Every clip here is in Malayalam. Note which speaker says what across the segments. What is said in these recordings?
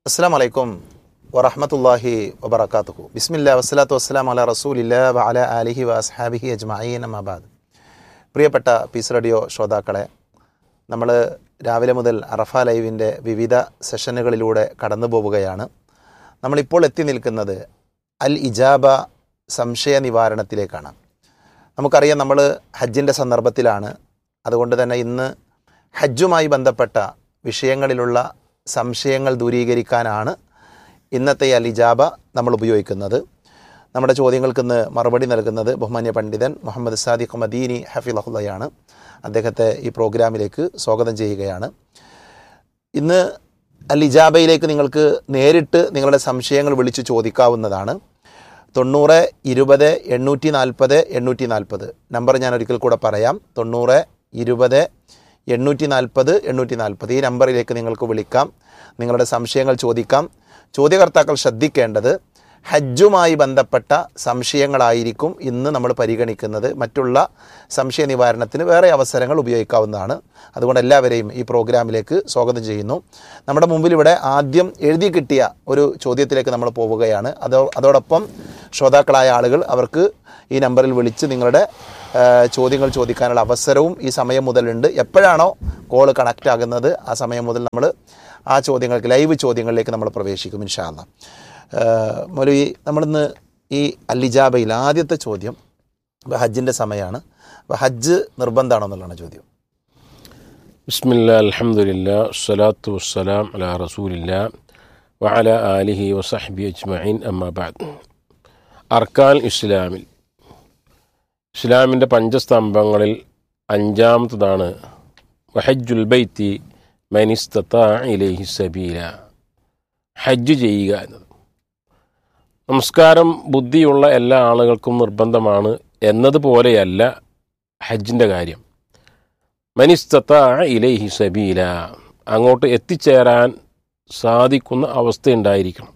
Speaker 1: അസ്സലാമു അലൈക്കും വറഹ്മത്തുള്ളാഹി വബറകാതുഹു. ബിസ്മില്ലാ വസ്സലാത്തു വസ്സലാമു അലാ റസൂലില്ലാ വഅലാ ആലിഹി വഅസ്ഹാബിഹി അജ്മഈൻ അമ്മാ ബഅദ്. പ്രിയപ്പെട്ട പീസ് റേഡിയോ ശ്രോതാക്കളെ, നമ്മൾ രാവിലെ മുതൽ അറഫ ലൈവിൻ്റെ വിവിധ സെഷനുകളിലൂടെ കടന്നു പോവുകയാണ്. നമ്മളിപ്പോൾ എത്തി നിൽക്കുന്നത് അൽ ഇജാബ സംശയ നിവാരണത്തിലേക്കാണ്. നമുക്കറിയാം, നമ്മൾ ഹജ്ജിൻ്റെ സന്ദർഭത്തിലാണ്. അതുകൊണ്ട് തന്നെ ഇന്ന് ഹജ്ജുമായി ബന്ധപ്പെട്ട വിഷയങ്ങളിലുള്ള സംശയങ്ങൾ ദൂരീകരിക്കാനാണ് ഇന്നത്തെ അൽ ഇജാബ നമ്മൾ ഉപയോഗിക്കുന്നത്. നമ്മുടെ ചോദ്യങ്ങൾക്ക് ഇന്ന് മറുപടി നൽകുന്നത് ബഹുമാന്യ പണ്ഡിതൻ മുഹമ്മദ് സാദിഖ് മദീനി ഹഫിളഹുള്ളയാണ്. അദ്ദേഹത്തെ ഈ പ്രോഗ്രാമിലേക്ക് സ്വാഗതം ചെയ്യുകയാണ്. ഇന്ന് അൽ ഇജാബയിലേക്ക് നിങ്ങൾക്ക് നേരിട്ട് നിങ്ങളുടെ സംശയങ്ങൾ വിളിച്ച് ചോദിക്കാവുന്നതാണ്. 90 20 840 840 നമ്പർ ഞാൻ ഒരിക്കൽ കൂടെ പറയാം. 90 20 840 840 ഈ നമ്പറിലേക്ക് നിങ്ങൾക്ക് വിളിക്കാം, നിങ്ങളുടെ സംശയങ്ങൾ ചോദിക്കാം. ചോദ്യകർത്താക്കൾ ശ്രദ്ധിക്കേണ്ടത്, ഹജ്ജുമായി ബന്ധപ്പെട്ട സംശയങ്ങളായിരിക്കും ഇന്ന് നമ്മൾ പരിഗണിക്കുന്നത്. മറ്റുള്ള സംശയ നിവാരണത്തിന് വേറെ അവസരങ്ങൾ ഉപയോഗിക്കാവുന്നതാണ്. അതുകൊണ്ട് എല്ലാവരെയും ഈ പ്രോഗ്രാമിലേക്ക് സ്വാഗതം ചെയ്യുന്നു. നമ്മുടെ മുമ്പിൽ ഇവിടെ ആദ്യം എഴുതി കിട്ടിയ ഒരു ചോദ്യത്തിലേക്ക് നമ്മൾ പോവുകയാണ്. അതോടൊപ്പം ശ്രോതാക്കളായ ആളുകൾ അവർക്ക് ഈ നമ്പറിൽ വിളിച്ച് നിങ്ങളുടെ ചോദ്യങ്ങൾ ചോദിക്കാനുള്ള അവസരവും ഈ സമയം മുതലുണ്ട്. എപ്പോഴാണോ കോൾ കണക്റ്റ് ആകുന്നത് ആ സമയം മുതൽ നമ്മൾ ആ ചോദ്യങ്ങൾക്ക്, ലൈവ് ചോദ്യങ്ങളിലേക്ക് നമ്മൾ പ്രവേശിക്കും ഇൻഷാ അല്ലാഹ്. മൗലവി, നമ്മളിന്ന് ഈ അൽ ഇജാബയിൽ ആദ്യത്തെ ചോദ്യം, ഹജ്ജിൻ്റെ സമയമാണ്. അപ്പോൾ ഹജ്ജ് നിർബന്ധമാണോ എന്നുള്ളതാണ് ചോദ്യം.
Speaker 2: ബിസ്മില്ലാ അൽഹംദുലില്ലാ വസ്സലാത്തു വസ്സലാം അലാ റസൂലില്ലാ വഅലാ ആലിഹി വസഹ്ബിഹി അജ്മഈൻ അമ്മാ ബഅദ്. അർക്കാൻ ഇസ്ലാമിൽ, ഇസ്ലാമിൻ്റെ പഞ്ചസ്തംഭങ്ങളിൽ അഞ്ചാമത്തതാണ് വഹജ്ജുൽ ബൈത്തി മൻ ഇസ്തതാഅ ഇലൈഹി സബീല, ഹജ്ജ് ചെയ്യുക എന്നത്. നമസ്കാരം ബുദ്ധിയുള്ള എല്ലാ ആളുകൾക്കും നിർബന്ധമാണ് എന്നതുപോലെയല്ല ഹജ്ജിൻ്റെ കാര്യം. മൻ ഇസ്തതാഅ ഇലൈഹി സബീല, അങ്ങോട്ട് എത്തിച്ചേരാൻ സാധിക്കുന്ന അവസ്ഥയുണ്ടായിരിക്കണം.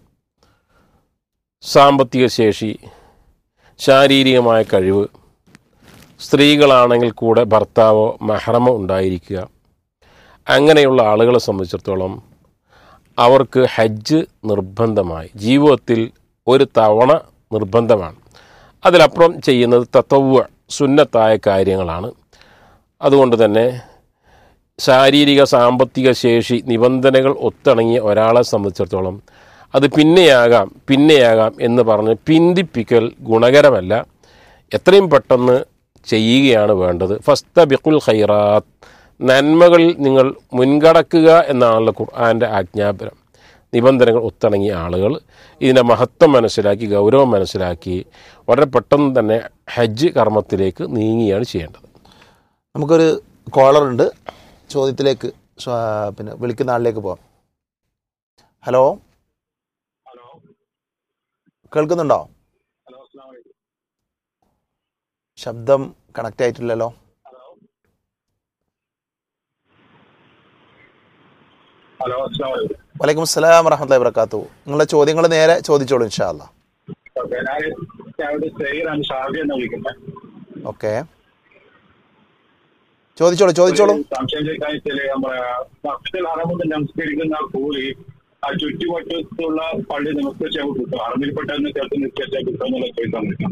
Speaker 2: സാമ്പത്തിക ശേഷി, ശാരീരികമായ കഴിവ്, സ്ത്രീകളാണെങ്കിൽ കൂടെ ഭർത്താവോ മഹ്റമോ ഉണ്ടായിരിക്കുക. അങ്ങനെയുള്ള ആളുകളെ സംബന്ധിച്ചിടത്തോളം അവർക്ക് ഹജ്ജ് നിർബന്ധമായി, ജീവിതത്തിൽ ഒരു തവണ നിർബന്ധമാണ്. അതിലപ്പുറം ചെയ്യുന്നത് തതവ്വു, സുന്നത്തായ കാര്യങ്ങളാണ്. അതുകൊണ്ട് തന്നെ ശാരീരിക സാമ്പത്തിക ശേഷി നിബന്ധനകൾ ഒത്തിണങ്ങിയ ഒരാളെ സംബന്ധിച്ചിടത്തോളം അത് പിന്നെയാകാം എന്ന് പറഞ്ഞ് പിന്തിപ്പിക്കൽ ഗുണകരമല്ല. എത്രയും പെട്ടെന്ന് ചെയ്യുകയാണ് വേണ്ടത്. ഫസ്തബിഖുൽ ഖൈറാത്ത്, നന്മകളിൽ നിങ്ങൾ മുൻകടക്കുക എന്നാണല്ലോ ഖുർആൻ്റെ ആജ്ഞാപനം. നിബന്ധനകൾ ഒത്തിണങ്ങിയ ആളുകൾ ഇതിൻ്റെ മഹത്വം മനസ്സിലാക്കി, ഗൗരവം മനസ്സിലാക്കി വളരെ പെട്ടെന്ന് തന്നെ ഹജ്ജ് കർമ്മത്തിലേക്ക് നീങ്ങുകയാണ് ചെയ്യേണ്ടത്.
Speaker 1: നമുക്കൊരു കോളറുണ്ട്, ചോദ്യത്തിലേക്ക് പിന്നെ വിളിക്കുന്ന ആളിലേക്ക് പോകാം. ഹലോ, കേൾക്കുന്നുണ്ടോ? ശബ്ദം കണക്റ്റ് ആയിട്ടില്ലല്ലോ. വലൈക്കും അസ്സലാം വറഹ്മത്തുള്ളാഹി വബറകാതുഹു. നിങ്ങളുടെ ചോദ്യങ്ങൾ നേരെ ചോദിച്ചോളൂ ഇൻഷാ അല്ലാഹ്. ഓക്കെ, ചോദിച്ചോളൂ.
Speaker 3: ചുറ്റുവട്ടത്തുള്ള പള്ളി നമസ്കരിച്ചാൽ കിട്ടും, അറബിൽപ്പെട്ടെന്ന് ചേർത്ത് നിസ്കരിച്ചാൽ കിട്ടും എന്നുള്ള ചോദിക്കാൻ.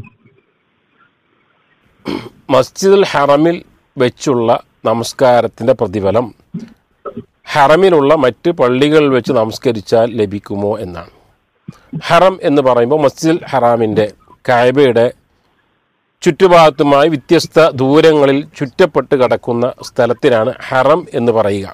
Speaker 2: മസ്ജിദുൽ ഹറമിൽ വെച്ചുള്ള നമസ്കാരത്തിൻ്റെ പ്രതിഫലം ഹറമിലുള്ള മറ്റ് പള്ളികളിൽ വെച്ച് നമസ്കരിച്ചാൽ ലഭിക്കുമോ എന്നാണ്. ഹറം എന്ന് പറയുമ്പോൾ മസ്ജിദുൽ ഹറാമിൻ്റെ, കഅബയുടെ ചുറ്റുഭാഗത്തുമായി വ്യത്യസ്ത ദൂരങ്ങളിൽ ചുറ്റപ്പെട്ട് കിടക്കുന്ന സ്ഥലത്തിനാണ് ഹറം എന്ന് പറയുക.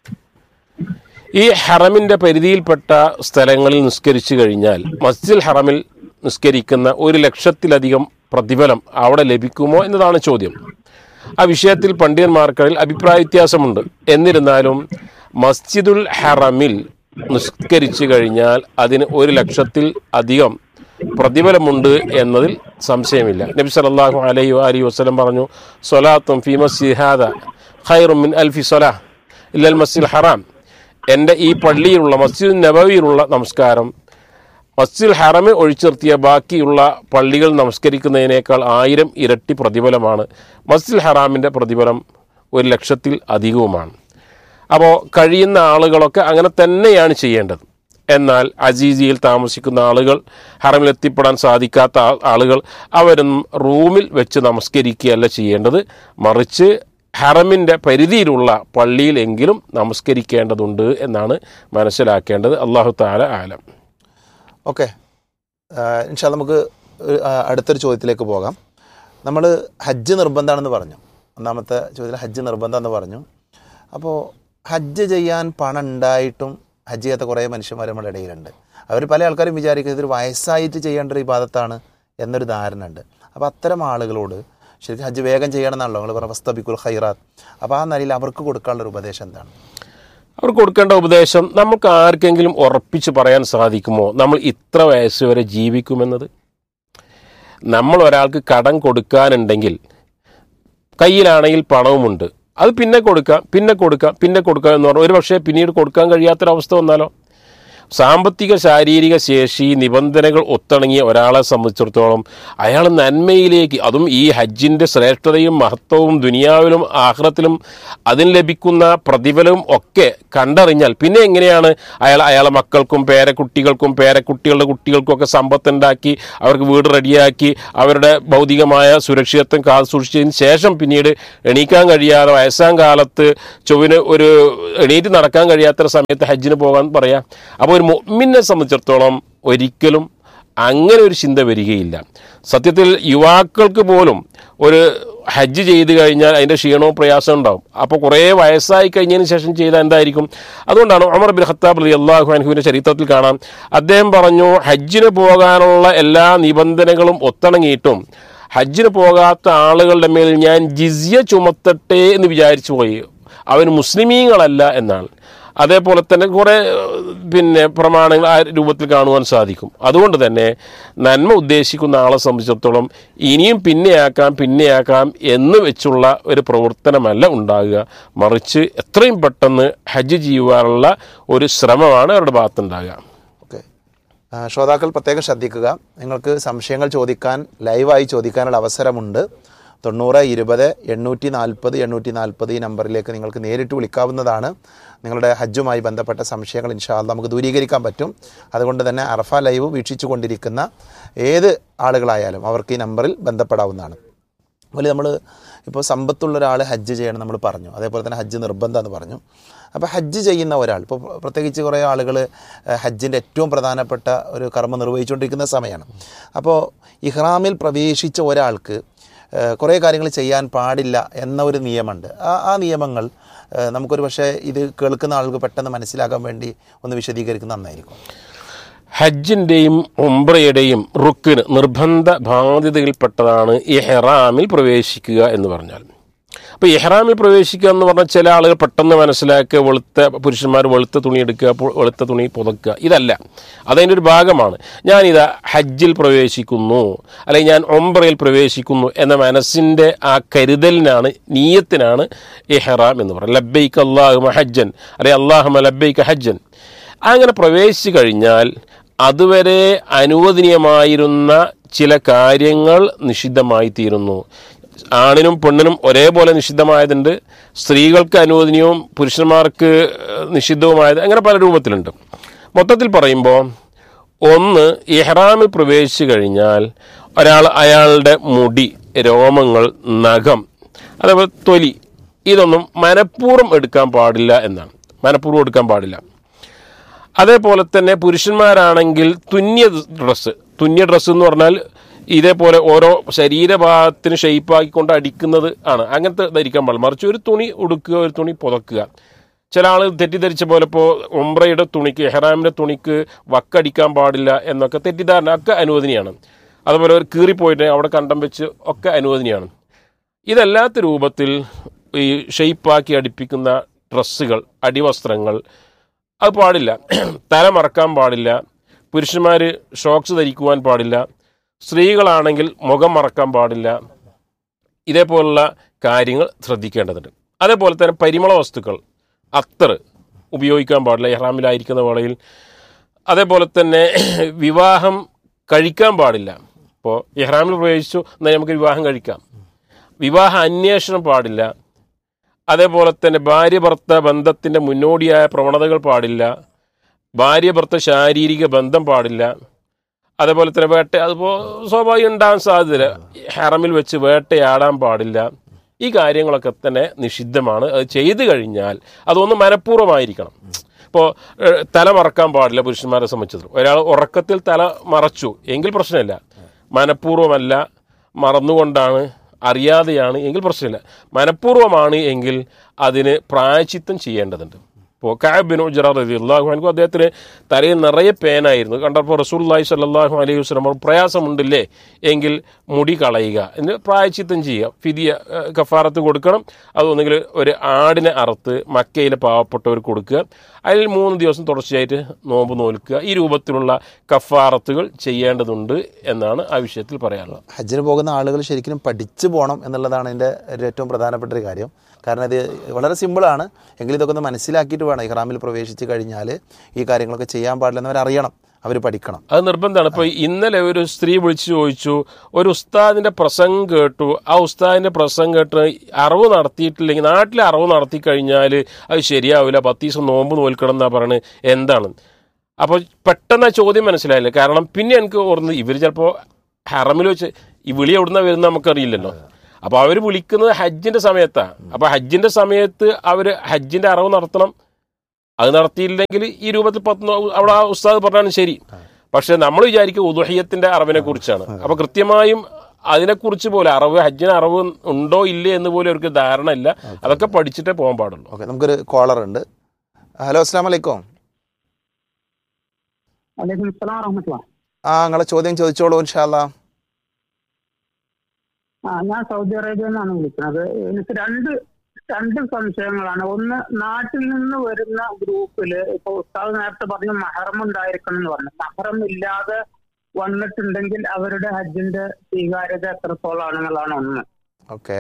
Speaker 2: ഈ ഹറമിൻ്റെ പരിധിയിൽപ്പെട്ട സ്ഥലങ്ങളിൽ നിസ്കരിച്ചു കഴിഞ്ഞാൽ മസ്ജിദുൽ ഹറമിൽ നിസ്കരിക്കുന്ന 100,000-ലധികം പ്രതിഫലം അവിടെ ലഭിക്കുമോ എന്നതാണ് ചോദ്യം. ആ വിഷയത്തിൽ പണ്ഡിതന്മാർക്കിടയിൽ അഭിപ്രായ വ്യത്യാസമുണ്ട്. എന്നിരുന്നാലും മസ്ജിദുൽ ഹറമിൽ നിസ്കരിച്ചു കഴിഞ്ഞാൽ അതിന് 100,000-ൽ-അധികം പ്രതിഫലമുണ്ട് എന്നതിൽ സംശയമില്ല. നബി സല്ലല്ലാഹു അലൈഹി വസല്ലം പറഞ്ഞു, സ്വലാത്തും ഫീ മസ്ജിദി ഹാദാ ഖൈറും മിൻ അൽഫി സ്വലാഹ് ഇല്ലൽ മസ്ജിദുൽ ഹറാം. എൻ്റെ ഈ പള്ളിയിലുള്ള മസ്ജിദുൽ നബവിയിലുള്ള നമസ്കാരം മസ്ജിദുൽ ഹറമിൽ ഒഴിച്ചു നിർത്തിയ ബാക്കിയുള്ള പള്ളികൾ നമസ്കരിക്കുന്നതിനേക്കാൾ 1000 ഇരട്ടി പ്രതിഫലമാണ്. മസ്ജിദുൽ ഹറാമിൻ്റെ പ്രതിഫലം 100,000-ൽ-അധികവുമാണ്. അപ്പോൾ കഴിയുന്ന ആളുകളൊക്കെ അങ്ങനെ തന്നെയാണ് ചെയ്യേണ്ടത്. എന്നാൽ അസീസിയിൽ താമസിക്കുന്ന ആളുകൾ, ഹറമിലെത്തിപ്പെടാൻ സാധിക്കാത്ത ആളുകൾ, അവരും റൂമിൽ വെച്ച് നമസ്കരിക്കുകയല്ല ചെയ്യേണ്ടത്, മറിച്ച് ഹറമിൻ്റെ പരിധിയിലുള്ള പള്ളിയിലെങ്കിലും നമസ്കരിക്കേണ്ടതുണ്ട് എന്നാണ് മനസ്സിലാക്കേണ്ടത്. അല്ലാഹു തആല ആലം.
Speaker 1: ഓക്കെ, ഇൻഷാ അല്ലാ നമുക്ക് അടുത്തൊരു ചോദ്യത്തിലേക്ക് പോകാം. നമ്മൾ ഹജ്ജ് നിർബന്ധമാണെന്ന് പറഞ്ഞു, ഒന്നാമത്തെ ചോദ്യത്തിൽ ഹജ്ജ് നിർബന്ധമെന്ന് പറഞ്ഞു. അപ്പോൾ ഹജ്ജ് ചെയ്യാൻ പണം ഉണ്ടായിട്ടും ഹജ്ജ് ചെയ്യാത്ത കുറേ മനുഷ്യന്മാർ നമ്മുടെ ഇടയിലുണ്ട്. അവർ പല ആൾക്കാരും വിചാരിക്കുന്നത് ഇതൊരു വയസ്സായിട്ട് ചെയ്യേണ്ട ഒരു ഇബാദത്താണ് എന്നൊരു ധാരണ ഉണ്ട്. അപ്പോൾ അത്തരം ആളുകളോട് ശരിക്കും ഹജ്ജ് വേഗം ചെയ്യണമെന്നാണല്ലോ നിങ്ങൾ പറഞ്ഞ വസ്തബിക്കുൽ ഖൈറാത്ത്. അപ്പോൾ ആ നിലയിൽ അവർക്ക് കൊടുക്കാനുള്ളൊരു ഉപദേശം എന്താണ്?
Speaker 2: അവർക്ക് കൊടുക്കേണ്ട ഉപദേശം, നമുക്ക് ആർക്കെങ്കിലും ഉറപ്പിച്ച് പറയാൻ സാധിക്കുമോ നമ്മൾ ഇത്ര വയസ്സ് വരെ ജീവിക്കുമെന്നത്? നമ്മൾ ഒരാൾക്ക് കടം കൊടുക്കാനുണ്ടെങ്കിൽ കയ്യിലാണെങ്കിൽ പണവുമുണ്ട്, അത് പിന്നെ കൊടുക്കാം എന്ന് പറഞ്ഞാൽ ഒരു പക്ഷേ പിന്നീട് കൊടുക്കാൻ കഴിയാത്തൊരവസ്ഥ വന്നാലോ? സാമ്പത്തിക ശാരീരിക ശേഷി നിബന്ധനകൾ ഒത്തിണങ്ങിയ ഒരാളെ സംബന്ധിച്ചിടത്തോളം അയാൾ നന്മയിലേക്ക്, അതും ഈ ഹജ്ജിൻ്റെ ശ്രേഷ്ഠതയും മഹത്വവും ദുനിയാവിലും ആഖിറത്തിലും അതിന് ലഭിക്കുന്ന പ്രതിഫലവും ഒക്കെ കണ്ടറിഞ്ഞാൽ പിന്നെ എങ്ങനെയാണ് അയാളെ മക്കൾക്കും പേരക്കുട്ടികളുടെ കുട്ടികൾക്കും ഒക്കെ സമ്പത്തുണ്ടാക്കി അവർക്ക് വീട് റെഡിയാക്കി അവരുടെ ഭൗതികമായ സുരക്ഷിതത്വം കാത്തു സൂക്ഷിച്ചതിന് ശേഷം പിന്നീട് എണീക്കാൻ കഴിയാതെ വയസ്സാം കാലത്ത് ചൊവ്വിന് ഒരു എണീറ്റ് നടക്കാൻ കഴിയാത്ത സമയത്ത് ഹജ്ജിന് പോകാൻ പറയാം. അപ്പോൾ ഒരു മുഅ്മിനെ സംബന്ധിച്ചിടത്തോളം ഒരിക്കലും അങ്ങനെ ഒരു ചിന്ത വരികയില്ല. സത്യത്തിൽ യുവാക്കൾക്ക് പോലും ഒരു ഹജ്ജ് ചെയ്ത് കഴിഞ്ഞാൽ അതിൻ്റെ ക്ഷീണവും പ്രയാസവും ഉണ്ടാവും. അപ്പോൾ കുറേ വയസ്സായി കഴിഞ്ഞതിന് ശേഷം ചെയ്താൽ എന്തായിരിക്കും? അതുകൊണ്ടാണ് ഉമർ ബിൻ ഖത്താബ് റളിയല്ലാഹു അൻഹുവിൻ്റെ ചരിത്രത്തിൽ കാണാം, അദ്ദേഹം പറഞ്ഞു, ഹജ്ജിന് പോകാനുള്ള എല്ലാ നിബന്ധനകളും ഒത്തിണങ്ങിയിട്ടും ഹജ്ജിന് പോകാത്ത ആളുകളുടെ മേൽ ഞാൻ ജിസിയ ചുമത്തട്ടെ എന്ന് വിചാരിച്ചു പോയി, അവൻ മുസ്ലിമീങ്ങളല്ല എന്നാണ്. അതേപോലെ തന്നെ കുറേ പ്രമാണങ്ങൾ ആ രൂപത്തിൽ കാണുവാൻ സാധിക്കും. അതുകൊണ്ട് തന്നെ നന്മ ഉദ്ദേശിക്കുന്ന ആളെ സംബന്ധിച്ചിടത്തോളം ഇനിയും പിന്നെയാക്കാം എന്ന് വെച്ചുള്ള ഒരു പ്രവർത്തനമല്ല ഉണ്ടാകുക, മറിച്ച് എത്രയും പെട്ടെന്ന് ഹജ്ജ് ചെയ്യുവാനുള്ള ഒരു ശ്രമമാണ് അവരുടെ ഭാഗത്തുണ്ടാകുക.
Speaker 1: ഓക്കെ, ശ്രോതാക്കൾ പ്രത്യേകം ശ്രദ്ധിക്കുക, നിങ്ങൾക്ക് സംശയങ്ങൾ ചോദിക്കാൻ ലൈവായി ചോദിക്കാനുള്ള അവസരമുണ്ട്. 90 20 840 ഈ നമ്പറിലേക്ക് നിങ്ങൾക്ക് നേരിട്ട് വിളിക്കാവുന്നതാണ്. നിങ്ങളുടെ ഹജ്ജുമായി ബന്ധപ്പെട്ട സംശയങ്ങൾ ഇൻഷാ അല്ലാഹ് നമുക്ക് ദൂരീകരിക്കാൻ പറ്റും. അതുകൊണ്ട് തന്നെ അറഫ ലൈവ് വീക്ഷിച്ചു കൊണ്ടിരിക്കുന്ന ഏത് ആളുകളായാലും അവർക്ക് ഈ നമ്പറിൽ ബന്ധപ്പെടാവുന്നതാണ്. അതുപോലെ നമ്മൾ ഇപ്പോൾ സമ്പത്തുള്ള ഒരാൾ ഹജ്ജ് ചെയ്യണം നമ്മൾ പറഞ്ഞു, അതേപോലെ തന്നെ ഹജ്ജ് നിർബന്ധമെന്ന് പറഞ്ഞു. അപ്പോൾ ഹജ്ജ് ചെയ്യുന്ന ഒരാൾ, ഇപ്പോൾ പ്രത്യേകിച്ച് കുറേ ആളുകൾ ഹജ്ജിൻ്റെ ഏറ്റവും പ്രധാനപ്പെട്ട ഒരു കർമ്മം നിർവഹിച്ചുകൊണ്ടിരിക്കുന്ന സമയമാണ്. അപ്പോൾ ഇഹ്റാമിൽ പ്രവേശിച്ച ഒരാൾക്ക് കുറേ കാര്യങ്ങൾ ചെയ്യാൻ പാടില്ല എന്ന ഒരു നിയമമുണ്ട്. ആ നിയമങ്ങൾ നമുക്കൊരു പക്ഷേ ഇത് കേൾക്കുന്ന ആൾക്ക് പെട്ടെന്ന് മനസ്സിലാക്കാൻ വേണ്ടി ഒന്ന് വിശദീകരിക്കുന്നത് നന്നായിരിക്കും.
Speaker 2: ഹജ്ജിൻ്റെയും ഉംറയുടെയും റുക്കിന് നിർബന്ധ ബാധ്യതയിൽപ്പെട്ടതാണ് ഇഹ്റാമിൽ പ്രവേശിക്കുക എന്ന് പറഞ്ഞാൽ. അപ്പോൾ ഇഹ്റാമിൽ പ്രവേശിക്കുക എന്ന് പറഞ്ഞാൽ ചില ആളുകൾ പെട്ടെന്ന് മനസ്സിലാക്കുക, പുരുഷന്മാർ വെളുത്ത തുണി എടുക്കുക, വെളുത്ത തുണി പുതക്കുക, ഇതല്ല. അതതിൻ്റെ ഒരു ഭാഗമാണ്. ഞാനിതാ ഹജ്ജിൽ പ്രവേശിക്കുന്നു, അല്ലെങ്കിൽ ഞാൻ ഉംറയിൽ പ്രവേശിക്കുന്നു എന്ന മനസ്സിൻ്റെ ആ കരുതലിനാണ്, നീയത്തിനാണ് ഇഹ്റാം എന്ന് പറയുന്നത്. ലബ്ബൈക അല്ലാഹുമ്മ ഹജ്ജൻ, അല്ലെങ്കിൽ അല്ലാഹുമ്മ ലബ്ബൈക ഹജ്ജൻ. അങ്ങനെ പ്രവേശിച്ചു കഴിഞ്ഞാൽ അതുവരെ അനുവദനീയമായിരുന്ന ചില കാര്യങ്ങൾ നിഷിദ്ധമായി തീരുന്നു. ആണിനും പെണ്ണിനും ഒരേപോലെ നിഷിദ്ധമായതുണ്ട്, സ്ത്രീകൾക്ക് അനുവദനീയവും പുരുഷന്മാർക്ക് നിഷിദ്ധവുമായത്, അങ്ങനെ പല രൂപത്തിലുണ്ട്. മൊത്തത്തിൽ പറയുമ്പോൾ, ഒന്ന്, ഇഹ്റാമിൽ പ്രവേശിച്ചു കഴിഞ്ഞാൽ ഒരാൾ അയാളുടെ മുടി, രോമങ്ങൾ, നഖം, അതേപോലെ തൊലി, ഇതൊന്നും മനഃപൂർവ്വം എടുക്കാൻ പാടില്ല എന്നാണ്. മനഃപൂർവ്വം എടുക്കാൻ പാടില്ല. അതേപോലെ തന്നെ പുരുഷന്മാരാണെങ്കിൽ തുന്നിയ ഡ്രസ്സ് എന്ന് പറഞ്ഞാൽ ഇതേപോലെ ഓരോ ശരീരഭാഗത്തിന് ഷെയ്പ്പാക്കിക്കൊണ്ട് അടിക്കുന്നത് ആണ്, അങ്ങനത്തെ ധരിക്കാൻ പാടില്ല. മറിച്ച് ഒരു തുണി ഉടുക്കുക, ഒരു തുണി പുതക്കുക. ചില ആൾ തെറ്റിദ്ധരിച്ച പോലെ ഇപ്പോൾ ഉംറയുടെ തുണിക്ക്, ഇഹ്റാമിൻ്റെ തുണിക്ക് വക്കടിക്കാൻ പാടില്ല എന്നൊക്കെ തെറ്റിദ്ധാരണ ഒക്കെ അനുവദനീയമാണ്. അതുപോലെ ഒരു കീറിപ്പോയിട്ട് അവിടെ കണ്ടം വെച്ച് ഒക്കെ അനുവദനീയമാണ്. ഇതല്ലാത്ത രൂപത്തിൽ ഈ ഷെയ്പ്പാക്കി അടിപ്പിക്കുന്ന ഡ്രസ്സുകൾ, അടിവസ്ത്രങ്ങൾ, അത് പാടില്ല. തല മറക്കാൻ പാടില്ല. പുരുഷന്മാർ ഷോക്സ് ധരിക്കുവാൻ പാടില്ല. സ്ത്രീകളാണെങ്കിൽ മുഖം മറക്കാൻ പാടില്ല. ഇതേപോലുള്ള കാര്യങ്ങൾ ശ്രദ്ധിക്കേണ്ടതുണ്ട്. അതേപോലെ തന്നെ പരിമള വസ്തുക്കൾ, അത്തർ ഉപയോഗിക്കാൻ പാടില്ല ഇഹ്റാമിലായിരിക്കുന്ന വേളയിൽ. അതേപോലെ തന്നെ വിവാഹം കഴിക്കാൻ പാടില്ല. ഇപ്പോൾ ഇഹ്റാമിൽ പ്രവേശിച്ചു, എന്നാൽ നമുക്ക് വിവാഹം കഴിക്കാം. വിവാഹ അന്വേഷണം പാടില്ല. അതേപോലെ തന്നെ ഭാര്യ ഭർത്ത ബന്ധത്തിൻ്റെ മുന്നോടിയായ പ്രവണതകൾ പാടില്ല. ഭാര്യ ഭർത്ത ശാരീരിക ബന്ധം പാടില്ല, അതേപോലെ തന്നെ അതിപ്പോൾ സ്വാഭാവികം ഉണ്ടാകാൻ സാധ്യതയില്ല, ഹറമിൽ വെച്ച് വേട്ടയാടാൻ പാടില്ല. ഈ കാര്യങ്ങളൊക്കെ തന്നെ നിഷിദ്ധമാണ്. അത് ചെയ്തു കഴിഞ്ഞാൽ അതൊന്ന് മനഃപൂർവ്വമായിരിക്കണം. ഇപ്പോൾ തല മറക്കാൻ പാടില്ല പുരുഷന്മാരെ സംബന്ധിച്ചിടത്തോളം. ഒരാൾ ഉറക്കത്തിൽ തല മറച്ചു എങ്കിൽ പ്രശ്നമില്ല. മനഃപൂർവ്വമല്ല, മറന്നുകൊണ്ടാണ്, അറിയാതെയാണ് എങ്കിൽ പ്രശ്നമില്ല. മനഃപൂർവ്വമാണ് എങ്കിൽ അതിന് പ്രായശ്ചിത്തം ചെയ്യേണ്ടതുണ്ട്. ഇപ്പോൾ കഅബ് ബിൻ ഉജ്റ റളിയല്ലാഹു അൻഹു അദ്ദേഹത്തിന് തലയിൽ നിറയെ പേനായിരുന്നു. കണ്ടപ്പോൾ റസൂലുള്ളാഹി സ്വല്ലല്ലാഹു അലൈഹി വസല്ലം പ്രയാസമുണ്ടില്ലേ എങ്കിൽ മുടി കളയുക, എന്ന് പ്രായശ്ചിത്തം ചെയ്യുക, ഫിദിയ കഫാറത്ത് കൊടുക്കണം. അതൊന്നെങ്കിൽ ഒരു ആടിനെ അറുത്ത് മക്കയിലെ പാവപ്പെട്ടവർക്ക് കൊടുക്കുക, അതിൽ 3 ദിവസം തുടർച്ചയായിട്ട് നോമ്പ് നോൽക്കുക. ഈ രൂപത്തിലുള്ള കഫാറത്തുകൾ ചെയ്യേണ്ടതുണ്ട് എന്നാണ് ആ വിഷയത്തിൽ പറയാനുള്ളത്.
Speaker 1: ഹജ്ജിന് പോകുന്ന ആളുകൾ ശരിക്കും പഠിച്ചു പോകണം എന്നുള്ളതാണ് എൻ്റെ ഏറ്റവും പ്രധാനപ്പെട്ട ഒരു കാര്യം. കാരണം ഇത് വളരെ സിമ്പിളാണ്, എങ്കിലും ഇതൊക്കെ ഒന്ന് മനസ്സിലാക്കിയിട്ട് വേണം. ഇഹ്റാമിൽ പ്രവേശിച്ച് കഴിഞ്ഞാൽ ഈ കാര്യങ്ങളൊക്കെ ചെയ്യാൻ പാടില്ലെന്ന് അവരറിയണം, അവർ പഠിക്കണം.
Speaker 2: അത് നിർബന്ധമാണ്. ഇപ്പോൾ ഇന്നലെ ഒരു സ്ത്രീ വിളിച്ച് ചോദിച്ചു, ഒരു ഉസ്താദിൻ്റെ പ്രസംഗം കേട്ടു, ആ ഉസ്താദിൻ്റെ പ്രസംഗം കേട്ട് അറിവ് നടത്തിയിട്ടില്ലെങ്കിൽ, നാട്ടിൽ അറിവ് നടത്തി കഴിഞ്ഞാൽ അത് ശരിയാവില്ല, 10 ദിവസം നോമ്പ് നോൽക്കണം എന്നാണ് പറയുന്നത്. എന്താണ്? അപ്പോൾ പെട്ടെന്ന് ആ ചോദ്യം മനസ്സിലായില്ല. കാരണം പിന്നെ എനിക്ക് ഓർന്ന് ഇവർ ചിലപ്പോൾ ഹറമിൽ വെച്ച് ഈ വിളി എവിടുന്ന വരുന്നത് നമുക്കറിയില്ലല്ലോ. അപ്പോൾ അവർ വിളിക്കുന്നത് ഹജ്ജിൻ്റെ സമയത്താണ്. അപ്പോൾ ഹജ്ജിൻ്റെ സമയത്ത് അവർ ഹജ്ജിൻ്റെ അറിവ് നടത്തണം. അത് നടത്തിയില്ലെങ്കിൽ ഈ രൂപത്തിൽ 10 അവിടെ ആ ഉസ്താദ് പറഞ്ഞാണ് ശരി. പക്ഷെ നമ്മൾ വിചാരിക്കും ഉദുഹിയ്യത്തിൻ്റെ അറിവിനെ കുറിച്ചാണ്. അപ്പോൾ കൃത്യമായും അതിനെക്കുറിച്ച് പോലെ അറിവ്, ഹജ്ജിന് അറിവ് ഉണ്ടോ ഇല്ലേ എന്ന് പോലും അവർക്ക് ധാരണ ഇല്ല. അതൊക്കെ പഠിച്ചിട്ടേ പോകാൻ പാടുള്ളൂ.
Speaker 1: ഓക്കെ, നമുക്കൊരു കോളർ ഉണ്ട്. ഹലോ, അസ്സലാമു അലൈക്കും. നിങ്ങളെ ചോദ്യം ചോദിച്ചോളൂ ഇൻഷാ അല്ലാ.
Speaker 4: ഞാൻ സൗദി അറേബ്യയിൽ നിന്നാണ് വിളിക്കുന്നത്. എനിക്ക് രണ്ട് സംശയങ്ങളാണ്. ഒന്ന്, നാട്ടിൽ നിന്ന് വരുന്ന ഗ്രൂപ്പില് ഇപ്പൊ ഉസ്താദ് നേരത്തെ പറഞ്ഞു മഹറം ഉണ്ടായിരിക്കണം എന്ന് പറഞ്ഞു. മഹറം ഇല്ലാതെ വന്നിട്ടുണ്ടെങ്കിൽ അവരുടെ ഹജ്ജിന്റെ സ്വീകാര്യത എത്രത്തോളാണെന്നുള്ളതാണ് ഒന്ന്.
Speaker 1: ഓക്കെ.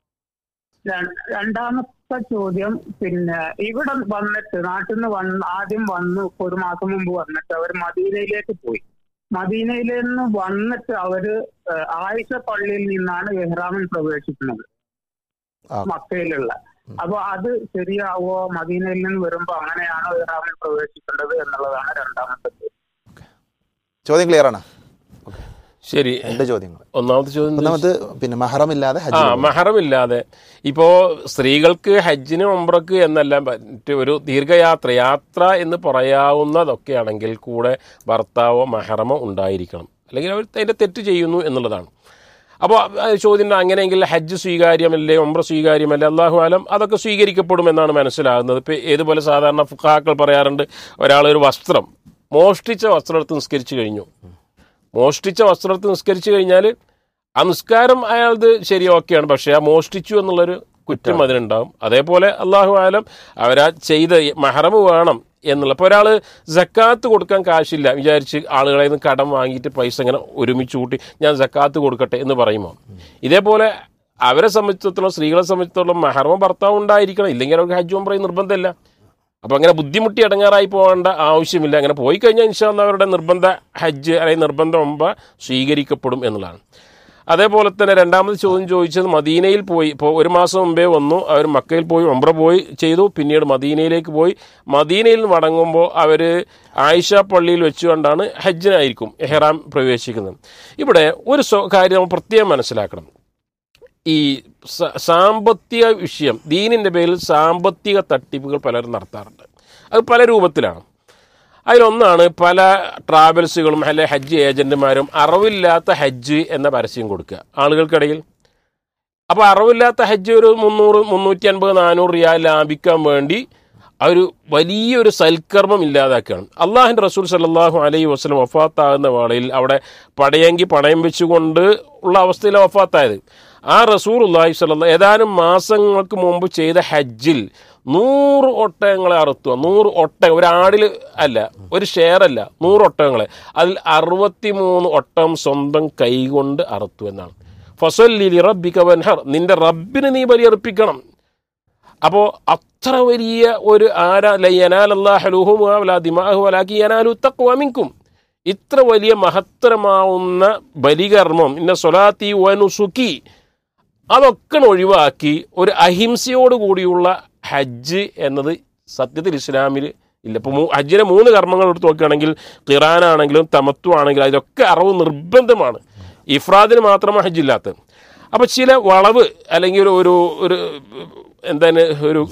Speaker 4: രണ്ടാമത്തെ ചോദ്യം, പിന്നെ ഇവിടെ വന്നിട്ട് നാട്ടിൽ നിന്ന് ആദ്യം വന്നു, 1 മാസം മുമ്പ് വന്നിട്ട് അവർ മദീനയിലേക്ക് പോയി. മദീനയിൽ നിന്ന് വന്നിട്ട് അവര് ആയിഷ പള്ളിയിൽ നിന്നാണ് ഇഹ്റാമിൽ പ്രവേശിക്കുന്നത്, മക്കയിലുള്ള. അപ്പൊ അത് ശരിയാവോ? മദീനയിൽ നിന്ന് വരുമ്പോ അങ്ങനെയാണോ ഇഹ്റാമിൽ പ്രവേശിക്കേണ്ടത് എന്നുള്ളതാണ് രണ്ടാമത്തെ
Speaker 1: ചോദ്യം. ക്ലിയർ ആണ്?
Speaker 2: ശരി,
Speaker 1: 2 ചോദ്യങ്ങൾ.
Speaker 2: ഒന്നാമത്തെ
Speaker 1: പിന്നെ മഹറമില്ലാതെ
Speaker 2: മഹറമില്ലാതെ ഇപ്പോൾ സ്ത്രീകൾക്ക് ഹജ്ജിന് ഉംറക്ക് എന്നല്ല മറ്റ് ഒരു യാത്ര എന്ന് പറയാവുന്നതൊക്കെ ആണെങ്കിൽ കൂടെ ഭർത്താവോ മഹറമോ ഉണ്ടായിരിക്കണം, അല്ലെങ്കിൽ അവർ അതിൻ്റെ തെറ്റ് ചെയ്യുന്നു എന്നുള്ളതാണ്. അപ്പോൾ ചോദ്യം അങ്ങനെയെങ്കിൽ ഹജ്ജ് സ്വീകാര്യമല്ലേ, ഉംറ സ്വീകാര്യമല്ലേ? അല്ലാഹു ആലം, അതൊക്കെ സ്വീകരിക്കപ്പെടുമെന്നാണ് മനസ്സിലാകുന്നത്. ഇപ്പോൾ ഏതുപോലെ സാധാരണ ഫുഖാക്കൾ പറയാറുണ്ട്, ഒരാളൊരു വസ്ത്രം, മോഷ്ടിച്ച വസ്ത്രം എടുത്ത് നിസ്കരിച്ചു കഴിഞ്ഞു, മോഷ്ടിച്ച വസ്ത്രത്തിൽ നിസ്കരിച്ചു കഴിഞ്ഞാൽ ആ നിസ്കാരം അയാളത് ശരി ഓക്കെയാണ്, പക്ഷേ ആ മോഷ്ടിച്ചു എന്നുള്ളൊരു കുറ്റം അതിനുണ്ടാകും. അതേപോലെ അല്ലാഹു ആലം അവരാ ചെയ്ത മഹറം വേണം എന്നുള്ള. ഇപ്പോൾ ഒരാൾ സക്കാത്ത് കൊടുക്കാൻ കാശില്ല വിചാരിച്ച് ആളുകളെ നിന്ന് കടം വാങ്ങിയിട്ട് പൈസ ഇങ്ങനെ ഒരുമിച്ച് കൂട്ടി ഞാൻ സക്കാത്ത് കൊടുക്കട്ടെ എന്ന് പറയുമ്പോൾ, ഇതേപോലെ അവരെ സംബന്ധിച്ചിടത്തോളം, സ്ത്രീകളെ സംബന്ധിച്ചിടത്തോളം മഹറമോ ഭർത്താവ് ഉണ്ടായിരിക്കണം, ഇല്ലെങ്കിൽ അവർക്ക് ഹജ്ജ് ഉംറയും നിർബന്ധമില്ല. അപ്പോൾ അങ്ങനെ ബുദ്ധിമുട്ടി ഇടങ്ങാറായി പോകേണ്ട ആവശ്യമില്ല. അങ്ങനെ പോയി കഴിഞ്ഞാൽ ഇൻഷാ അല്ലാഹ് അവരുടെ നിർബന്ധ ഹജ്ജ് അല്ലെങ്കിൽ നിർബന്ധ ഉംറ സ്വീകരിക്കപ്പെടും എന്നുള്ളതാണ്. അതേപോലെ തന്നെ രണ്ടാമത് ചോദ്യം ചോദിച്ചത് മദീനയിൽ പോയി, ഇപ്പോൾ 1 മാസം മുമ്പേ വന്നു, അവർ മക്കയിൽ പോയി ഉംറ പോയി ചെയ്തു, പിന്നീട് മദീനയിലേക്ക് പോയി. മദീനയിൽ നിന്ന് മടങ്ങുമ്പോൾ അവർ ആയിഷ പള്ളിയിൽ വെച്ചുകൊണ്ടാണ് ഹജ്ജിനായിരിക്കും ഇഹ്റാം പ്രവേശിക്കുന്നത്. ഇവിടെ ഒരു കാര്യം നമ്മൾ പ്രത്യേകം മനസ്സിലാക്കണം. ഈ സാമ്പത്തിക വിഷയം, ദീനിൻ്റെ പേരിൽ സാമ്പത്തിക തട്ടിപ്പുകൾ പലരും നടത്താറുണ്ട്. അത് പല രൂപത്തിലാണ്. അതിലൊന്നാണ് പല ട്രാവൽസുകളും അല്ലെ ഹജ്ജ് ഏജൻറ്റുമാരും അറിവില്ലാത്ത ഹജ്ജ് എന്ന പരസ്യം കൊടുക്കുക ആളുകൾക്കിടയിൽ. അപ്പോൾ അറിവില്ലാത്ത ഹജ്ജ് ഒരു 300, 350, 400 റിയാൽ ലാഭിക്കാൻ വേണ്ടി ഒരു വലിയൊരു സൽക്കർമ്മം ഇല്ലാതാക്കുകയാണ്. അള്ളാഹുവിൻ്റെ റസൂൽ സല്ലല്ലാഹു അലൈഹി വസല്ലം വഫാത്താകുന്ന വേളയിൽ അവിടെ പടയെങ്കി പണയം വെച്ചുകൊണ്ട് ഉള്ള അവസ്ഥയിലാണ് വഫാത്തായത്. ആ റസൂലുള്ളാഹി സ്വല്ലല്ലാഹു ഏതാനും മാസങ്ങൾക്ക് മുമ്പ് ചെയ്ത ഹജ്ജിൽ 100 ഒട്ടകങ്ങളെ അറുത്തു. 100 ഒട്ടകം, ഒരാടിൽ അല്ല, ഒരു ഷെയറല്ല, 100 ഒട്ടകങ്ങളെ. അതിൽ 63 ഒട്ടകം സ്വന്തം കൈകൊണ്ട് അറുത്തു എന്നാണ്. ഫസല്ലി ലിറബ്ബിക വൻഹർ, നിന്റെ റബ്ബിന് നീ ബലിയർപ്പിക്കണം. അപ്പോൾ അത്ര വലിയ ഒരു ഇത്ര വലിയ മഹത്തരമാവുന്ന ബലികർമ്മം, ഇന്ന സ്വലാത്തി വനുസുക്കി, അതൊക്കെ ഒഴിവാക്കി ഒരു അഹിംസയോട് കൂടിയുള്ള ഹജ്ജ് എന്നത് സത്യത്തിൽ ഇസ്ലാമിൽ ഇല്ല. ഇപ്പോൾ ഹജ്ജിനെ 3 കർമ്മങ്ങൾ എടുത്ത് നോക്കുകയാണെങ്കിൽ ഖിറാനാണെങ്കിലും തമത്തു ആണെങ്കിലും അതിലൊക്കെ അറവ് നിർബന്ധമാണ്. ഇഫ്രാദിന് മാത്രമാണ് ഹജ്ജില്ലാത്തത്. അപ്പോൾ ചില വളവ് അല്ലെങ്കിൽ ഒരു ഒരു എന്താണ് ഒരു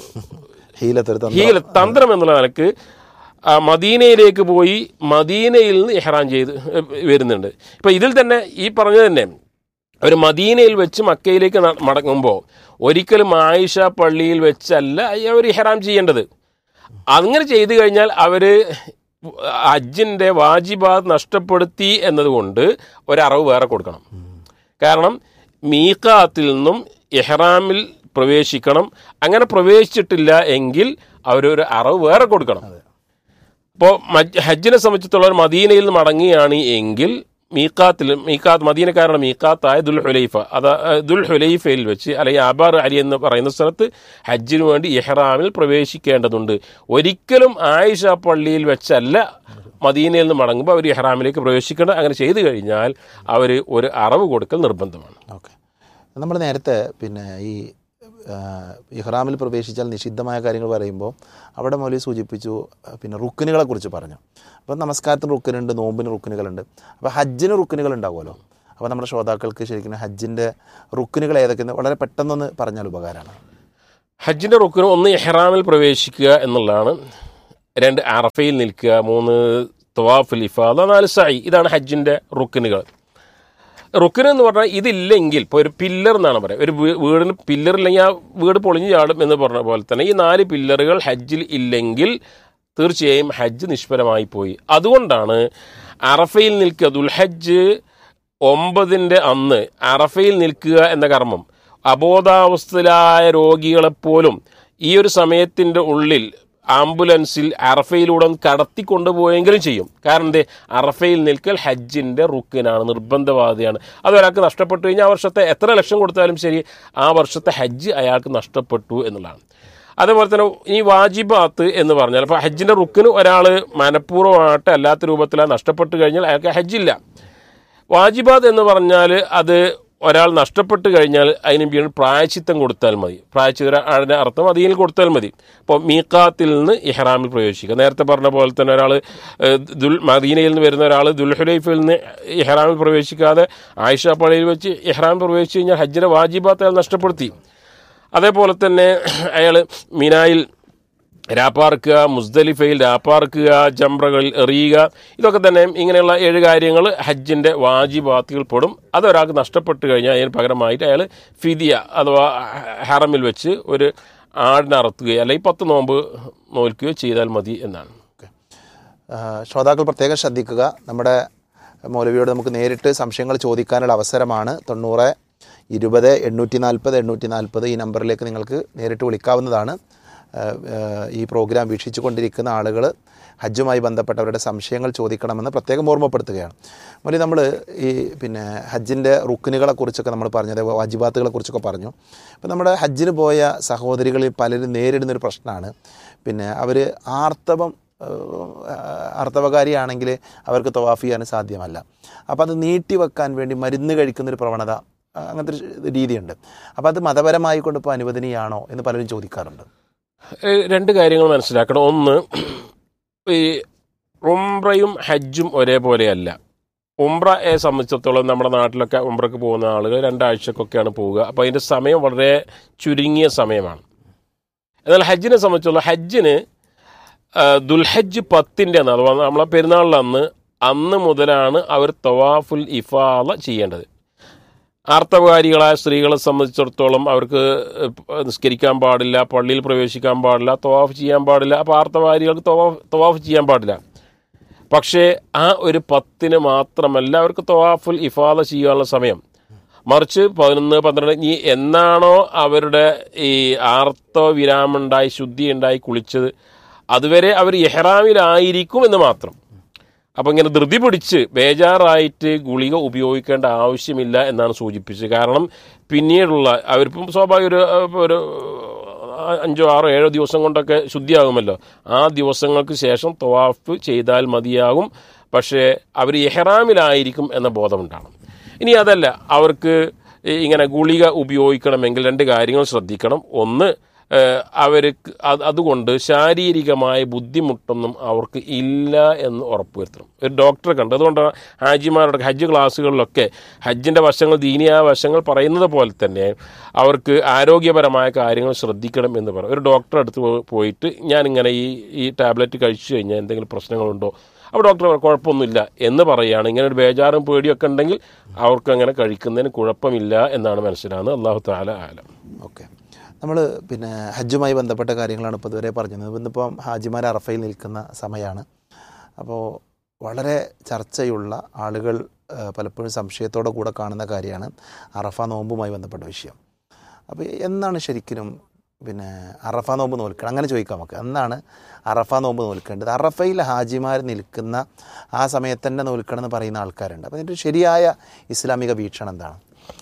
Speaker 2: തന്ത്രം എന്നുള്ള നിലക്ക് മദീനയിലേക്ക് പോയി മദീനയിൽ നിന്ന് ഇഹ്റാം ചെയ്ത് വരുന്നുണ്ട്. ഇപ്പം ഇതിൽ തന്നെ ഈ പറഞ്ഞത് തന്നെ അവർ മദീനയിൽ വെച്ച് മക്കയിലേക്ക് മടങ്ങുമ്പോൾ ഒരിക്കലും ആയിഷ പള്ളിയിൽ വെച്ചല്ല അവർ ഇഹ്റാം ചെയ്യേണ്ടത്. അങ്ങനെ ചെയ്തു കഴിഞ്ഞാൽ അവർ ഹജ്ജിൻ്റെ വാജിബാത്ത് നഷ്ടപ്പെടുത്തി എന്നതുകൊണ്ട് ഒരറവ് വേറെ കൊടുക്കണം. കാരണം മീഖാത്തിൽ നിന്നും ഇഹ്റാമിൽ പ്രവേശിക്കണം. അങ്ങനെ പ്രവേശിച്ചിട്ടില്ല എങ്കിൽ അവരൊരു അറവ് വേറെ കൊടുക്കണം. അപ്പോൾ ഹജ്ജിനെ സംബന്ധിച്ചിടത്തോളം മദീനയിൽ നിന്ന് മടങ്ങുകയാണ് എങ്കിൽ മദീനക്കാരുടെ മീഖാത്തായ ദുൽഹുലൈഫ, ദുൽഹുലൈഫയിൽ വെച്ച് അല്ലെങ്കിൽ ആബാർ അലി എന്ന് പറയുന്ന സ്ഥലത്ത് ഹജ്ജിന് വേണ്ടി ഇഹ്റാമിൽ പ്രവേശിക്കേണ്ടതുണ്ട്. ഒരിക്കലും ആയിഷ പള്ളിയിൽ വെച്ചല്ല മദീനയിൽ നിന്ന് മടങ്ങുമ്പോൾ അവർ ഇഹ്റാമിലേക്ക് പ്രവേശിക്കേണ്ടത്. അങ്ങനെ ചെയ്തു കഴിഞ്ഞാൽ അവർ ഒരു അറവ് കൊടുക്കൽ നിർബന്ധമാണ്.
Speaker 1: ഓക്കെ, നമ്മൾ നേരത്തെ പിന്നെ ഈ ഇഹ്റാമിൽ പ്രവേശിച്ചാൽ നിഷിദ്ധമായ കാര്യങ്ങൾ പറയുമ്പോൾ അവിടെ മൗലവി സൂചിപ്പിച്ചു, പിന്നെ റുക്കിനുകളെ കുറിച്ച് പറഞ്ഞു. അപ്പോൾ നമസ്കാരത്തിന് റുക്കിനുണ്ട്, നോമ്പിന് റുക്കിനുകളുണ്ട്. അപ്പോൾ ഹജ്ജിന് റുക്കിനുകൾ ഉണ്ടാവുമല്ലോ. അപ്പോൾ നമ്മുടെ ശ്രോതാക്കൾക്ക് ശരിക്കും ഹജ്ജിൻ്റെ റുക്കിനുകൾ ഏതൊക്കെയെന്ന് വളരെ പെട്ടെന്നൊന്ന് പറഞ്ഞാൽ ഉപകാരമാണ്.
Speaker 2: ഹജ്ജിൻ്റെ റുക്കിന് 1 ഇഹ്റാമിൽ പ്രവേശിക്കുക എന്നുള്ളതാണ്, 2 അറഫയിൽ നിൽക്കുക, 3 തവാഫുൽ ഇഫാദ, 4 സഅയ്. ഇതാണ് ഹജ്ജിൻ്റെ റുക്കിനുകൾ. റുക്കിന് എന്ന് പറഞ്ഞാൽ ഇതില്ലെങ്കിൽ ഇപ്പോൾ ഒരു പില്ലർ എന്നാണ് പറയുക. ഒരു വീടിന് പില്ലറില്ലെങ്കിൽ ആ വീട് പൊളിഞ്ഞു ചാടും എന്ന് പറഞ്ഞ പോലെ തന്നെ ഈ 4 പില്ലറുകൾ ഹജ്ജിൽ ഇല്ലെങ്കിൽ തീർച്ചയായും ഹജ്ജ് നിഷ്ഫലമായി പോയി. അതുകൊണ്ടാണ് അറഫയിൽ നിൽക്കുക, ദുൽഹജ്ജ് 9 അന്ന് അറഫയിൽ നിൽക്കുക എന്ന കർമ്മം അബോധാവസ്ഥയിലായ രോഗികളെപ്പോലും ഈ ഒരു സമയത്തിൻ്റെ ഉള്ളിൽ ആംബുലൻസിൽ അറഫയിലൂടെ കടത്തിക്കൊണ്ടുപോയെങ്കിലും ചെയ്യും. കാരണം എന്തേ, അറഫയിൽ നിൽക്കൽ ഹജ്ജിൻ്റെ റുക്കിനാണ്, നിർബന്ധവാദിയാണ്. അത് ഒരാൾക്ക് നഷ്ടപ്പെട്ടു കഴിഞ്ഞാൽ ആ വർഷത്തെ എത്ര ലക്ഷം കൊടുത്താലും ശരി ആ വർഷത്തെ ഹജ്ജ് അയാൾക്ക് നഷ്ടപ്പെട്ടു എന്നുള്ളതാണ്. അതേപോലെ തന്നെ ഈ വാജിബാത്ത് എന്ന് പറഞ്ഞാൽ ഇപ്പോൾ ഹജ്ജിൻ്റെ റുക്കിന് ഒരാൾ മനഃപൂർവ്വമായിട്ട് അല്ലാത്ത രൂപത്തിലാണ് നഷ്ടപ്പെട്ട് കഴിഞ്ഞാൽ അയാൾക്ക് ഹജ്ജില്ല. വാജിബാത്ത് എന്ന് പറഞ്ഞാൽ അത് ഒരാൾ നഷ്ടപ്പെട്ട് കഴിഞ്ഞാൽ അതിന് വീണ്ടും പ്രായശ്ചിത്തം കൊടുത്താൽ മതി. പ്രായശ്ചിത്ത അർത്ഥം അതിൽ കൊടുത്താൽ മതി. ഇപ്പോൾ മീഖാത്തിൽ നിന്ന് ഇഹ്റാമിൽ പ്രവേശിക്കുക. നേരത്തെ പറഞ്ഞ പോലെ തന്നെ ഒരാൾ മദീനയിൽ നിന്ന് വരുന്ന ഒരാൾ ദുൽഹുലൈഫയിൽ നിന്ന് ഇഹ്റാമിൽ പ്രവേശിക്കാതെ ആയിഷ പള്ളിയിൽ വെച്ച് ഇഹ്റാമിൽ പ്രവേശിച്ച് കഴിഞ്ഞാൽ ഹജ്ജിൻ്റെ വാജിബാത്ത് അയാൾ നഷ്ടപ്പെടുത്തി. അതേപോലെ തന്നെ അയാൾ മിനായിൽ രാപ്പാർക്കുക, മുസ്ദലിഫയിൽ രാപ്പാർക്കുക, ജംറകളിൽ എറിയുക, ഇതൊക്കെ തന്നെ ഇങ്ങനെയുള്ള 7 കാര്യങ്ങൾ ഹജ്ജിൻ്റെ വാജിബാത്തുകൾ പെടും. അതൊരാൾക്ക് നഷ്ടപ്പെട്ട് കഴിഞ്ഞാൽ അതിന് പകരമായിട്ട് അയാൾ ഫിദിയ അഥവാ ഹറമിൽ വെച്ച് ഒരു ആടിനെ അറുത്തുകയോ അല്ലെങ്കിൽ 10 നോമ്പ് നോൽക്കുകയോ ചെയ്താൽ മതി എന്നാണ്.
Speaker 1: ശ്രോതാക്കൾ പ്രത്യേകം ശ്രദ്ധിക്കുക, നമ്മുടെ മൗലവിയോട് നമുക്ക് നേരിട്ട് സംശയങ്ങൾ ചോദിക്കാനുള്ള അവസരമാണ്. 90 20 840 840 ഈ നമ്പറിലേക്ക് നിങ്ങൾക്ക് നേരിട്ട് വിളിക്കാവുന്നതാണ്. ഈ പ്രോഗ്രാം വീക്ഷിച്ചു കൊണ്ടിരിക്കുന്ന ആളുകൾ ഹജ്ജുമായി ബന്ധപ്പെട്ടവരുടെ സംശയങ്ങൾ ചോദിക്കണമെന്ന് പ്രത്യേകം ഓർമ്മപ്പെടുത്തുകയാണ്. മൗലവി, നമ്മൾ ഈ പിന്നെ ഹജ്ജിൻ്റെ റുക്കിനുകളെ കുറിച്ചൊക്കെ നമ്മൾ പറഞ്ഞത്, വാജിബാത്തുകളെ കുറിച്ചൊക്കെ പറഞ്ഞു. അപ്പോൾ നമ്മുടെ ഹജ്ജിന് പോയ സഹോദരികളിൽ പലരും നേരിടുന്നൊരു പ്രശ്നമാണ്, പിന്നെ അവർ ആർത്തവകാരിയാണെങ്കിൽ അവർക്ക് തവാഫ് ചെയ്യാൻ സാധ്യമല്ല. അപ്പോൾ അത് നീട്ടിവെക്കാൻ വേണ്ടി മരുന്ന് കഴിക്കുന്നൊരു പ്രവണത, അങ്ങനത്തെ ഒരു രീതിയുണ്ട്. അപ്പോൾ അത് മതപരമായി കൊണ്ട് ഇപ്പോൾ അനുവദനീയാണോ എന്ന് പലരും ചോദിക്കാറുണ്ട്.
Speaker 2: 2 കാര്യങ്ങൾ മനസ്സിലാക്കണം. ഒന്ന്, ഈ ഉംറയും ഹജ്ജും ഒരേപോലെയല്ല. ഉംറയെ സംബന്ധിച്ചിടത്തോളം നമ്മുടെ നാട്ടിലൊക്കെ ഉംറയ്ക്ക് പോകുന്ന ആളുകൾ 2 ആഴ്ചക്കൊക്കെയാണ് പോവുക. അപ്പോൾ അതിൻ്റെ സമയം വളരെ ചുരുങ്ങിയ സമയമാണ്. എന്നാൽ ഹജ്ജിനെ സംബന്ധിച്ചുള്ള ഹജ്ജിന് ദുൽഹജ്ജ് 10 അന്ന് അഥവാ നമ്മളെ പെരുന്നാളിൻ്റെ അന്ന് മുതലാണ് അവർ തവാഫുൽ ഇഫാദ ചെയ്യേണ്ടത്. ആർത്തവകാരികളായ സ്ത്രീകളെ സംബന്ധിച്ചിടത്തോളം അവർക്ക് നിസ്കരിക്കാൻ പാടില്ല, പള്ളിയിൽ പ്രവേശിക്കാൻ പാടില്ല, തവാഫ് ചെയ്യാൻ പാടില്ല. അപ്പോൾ ആർത്തവകാരികൾക്ക് തവാഫ് ചെയ്യാൻ പാടില്ല. പക്ഷേ ആ ഒരു 10 മാത്രമല്ല അവർക്ക് തവാഫുൽ ഇഫാദ ചെയ്യാനുള്ള സമയം. മറിച്ച് 11, 12 ഈ എന്നാണോ അവരുടെ ഈ ആർത്തവ വിരാമുണ്ടായി ശുദ്ധി ഉണ്ടായി കുളിച്ചത് അതുവരെ അവർ ഇഹ്റാമിലായിരിക്കും എന്ന് മാത്രം. അപ്പോൾ ഇങ്ങനെ ധൃതി പിടിച്ച് ബേജാറായിട്ട് ഗുളിക ഉപയോഗിക്കേണ്ട ആവശ്യമില്ല എന്നാണ് സൂചിപ്പിച്ചത്. കാരണം പിന്നീടുള്ള അവരിപ്പം സ്വാഭാവിക ഒരു 5, 6, 7 ദിവസം കൊണ്ടൊക്കെ ശുദ്ധിയാകുമല്ലോ. ആ ദിവസങ്ങൾക്ക് ശേഷം തവാഫ് ചെയ്താൽ മതിയാകും. പക്ഷേ അവർ ഇഹ്റാമിലായിരിക്കും എന്ന ബോധമുണ്ടാകണം. ഇനി അതല്ല, അവർക്ക് ഇങ്ങനെ ഗുളിക ഉപയോഗിക്കണമെങ്കിൽ 2 കാര്യങ്ങൾ ശ്രദ്ധിക്കണം. ഒന്ന്, അവർക്ക് അതുകൊണ്ട് ശാരീരികമായ ബുദ്ധിമുട്ടൊന്നും അവർക്ക് ഇല്ല എന്ന് ഉറപ്പുവരുത്തണം. ഒരു ഡോക്ടറെ കണ്ട്, അതുകൊണ്ടാണ് ഹാജിമാരുടെ ഹജ്ജ് ക്ലാസ്സുകളിലൊക്കെ ഹജ്ജിൻ്റെ വശങ്ങൾ, ദീനിയായ വശങ്ങൾ പറയുന്നത് പോലെ തന്നെ അവർക്ക് ആരോഗ്യപരമായ കാര്യങ്ങൾ ശ്രദ്ധിക്കണം എന്ന് പറയും. ഒരു ഡോക്ടറെ അടുത്ത് പോയിട്ട് ഞാനിങ്ങനെ ഈ ടാബ്ലറ്റ് കഴിച്ചു കഴിഞ്ഞാൽ എന്തെങ്കിലും പ്രശ്നങ്ങളുണ്ടോ, അപ്പോൾ ഡോക്ടർ കുഴപ്പമൊന്നുമില്ല എന്ന് പറയുകയാണ്. ഇങ്ങനെ ഒരു ബേജാറും പേടിയൊക്കെ ഉണ്ടെങ്കിൽ അവർക്കങ്ങനെ കഴിക്കുന്നതിന് കുഴപ്പമില്ല എന്നാണ് മനസ്സിലാകുന്നത്. അല്ലാഹു തആല ആലം.
Speaker 1: ഓക്കെ, നമ്മൾ പിന്നെ ഹജ്ജുമായി ബന്ധപ്പെട്ട കാര്യങ്ങളാണ് ഇപ്പോൾ ഇതുവരെ പറഞ്ഞത്. ഇന്നിപ്പം ഹാജിമാർ അറഫയിൽ നിൽക്കുന്ന സമയമാണ്. അപ്പോൾ വളരെ ചർച്ചയുള്ള ആളുകൾ പലപ്പോഴും സംശയത്തോടെ കൂടെ കാണുന്ന കാര്യമാണ് അറഫ നോമ്പുമായി ബന്ധപ്പെട്ട വിഷയം. അപ്പോൾ എന്നാണ് ശരിക്കും പിന്നെ അറഫ നോമ്പ് നോൽക്കണം? അങ്ങനെ ചോദിക്കാം നമുക്ക്. എന്നാണ് അറഫ നോമ്പ് നോൽക്കേണ്ടത്? അറഫയിൽ ഹാജിമാർ നിൽക്കുന്ന ആ സമയത്ത് തന്നെ നോൽക്കണം എന്ന് പറയുന്ന ആൾക്കാരുണ്ട്. അപ്പോൾ അതിൻ്റെ ശരിയായ ഇസ്ലാമിക വീക്ഷണം എന്താണ്?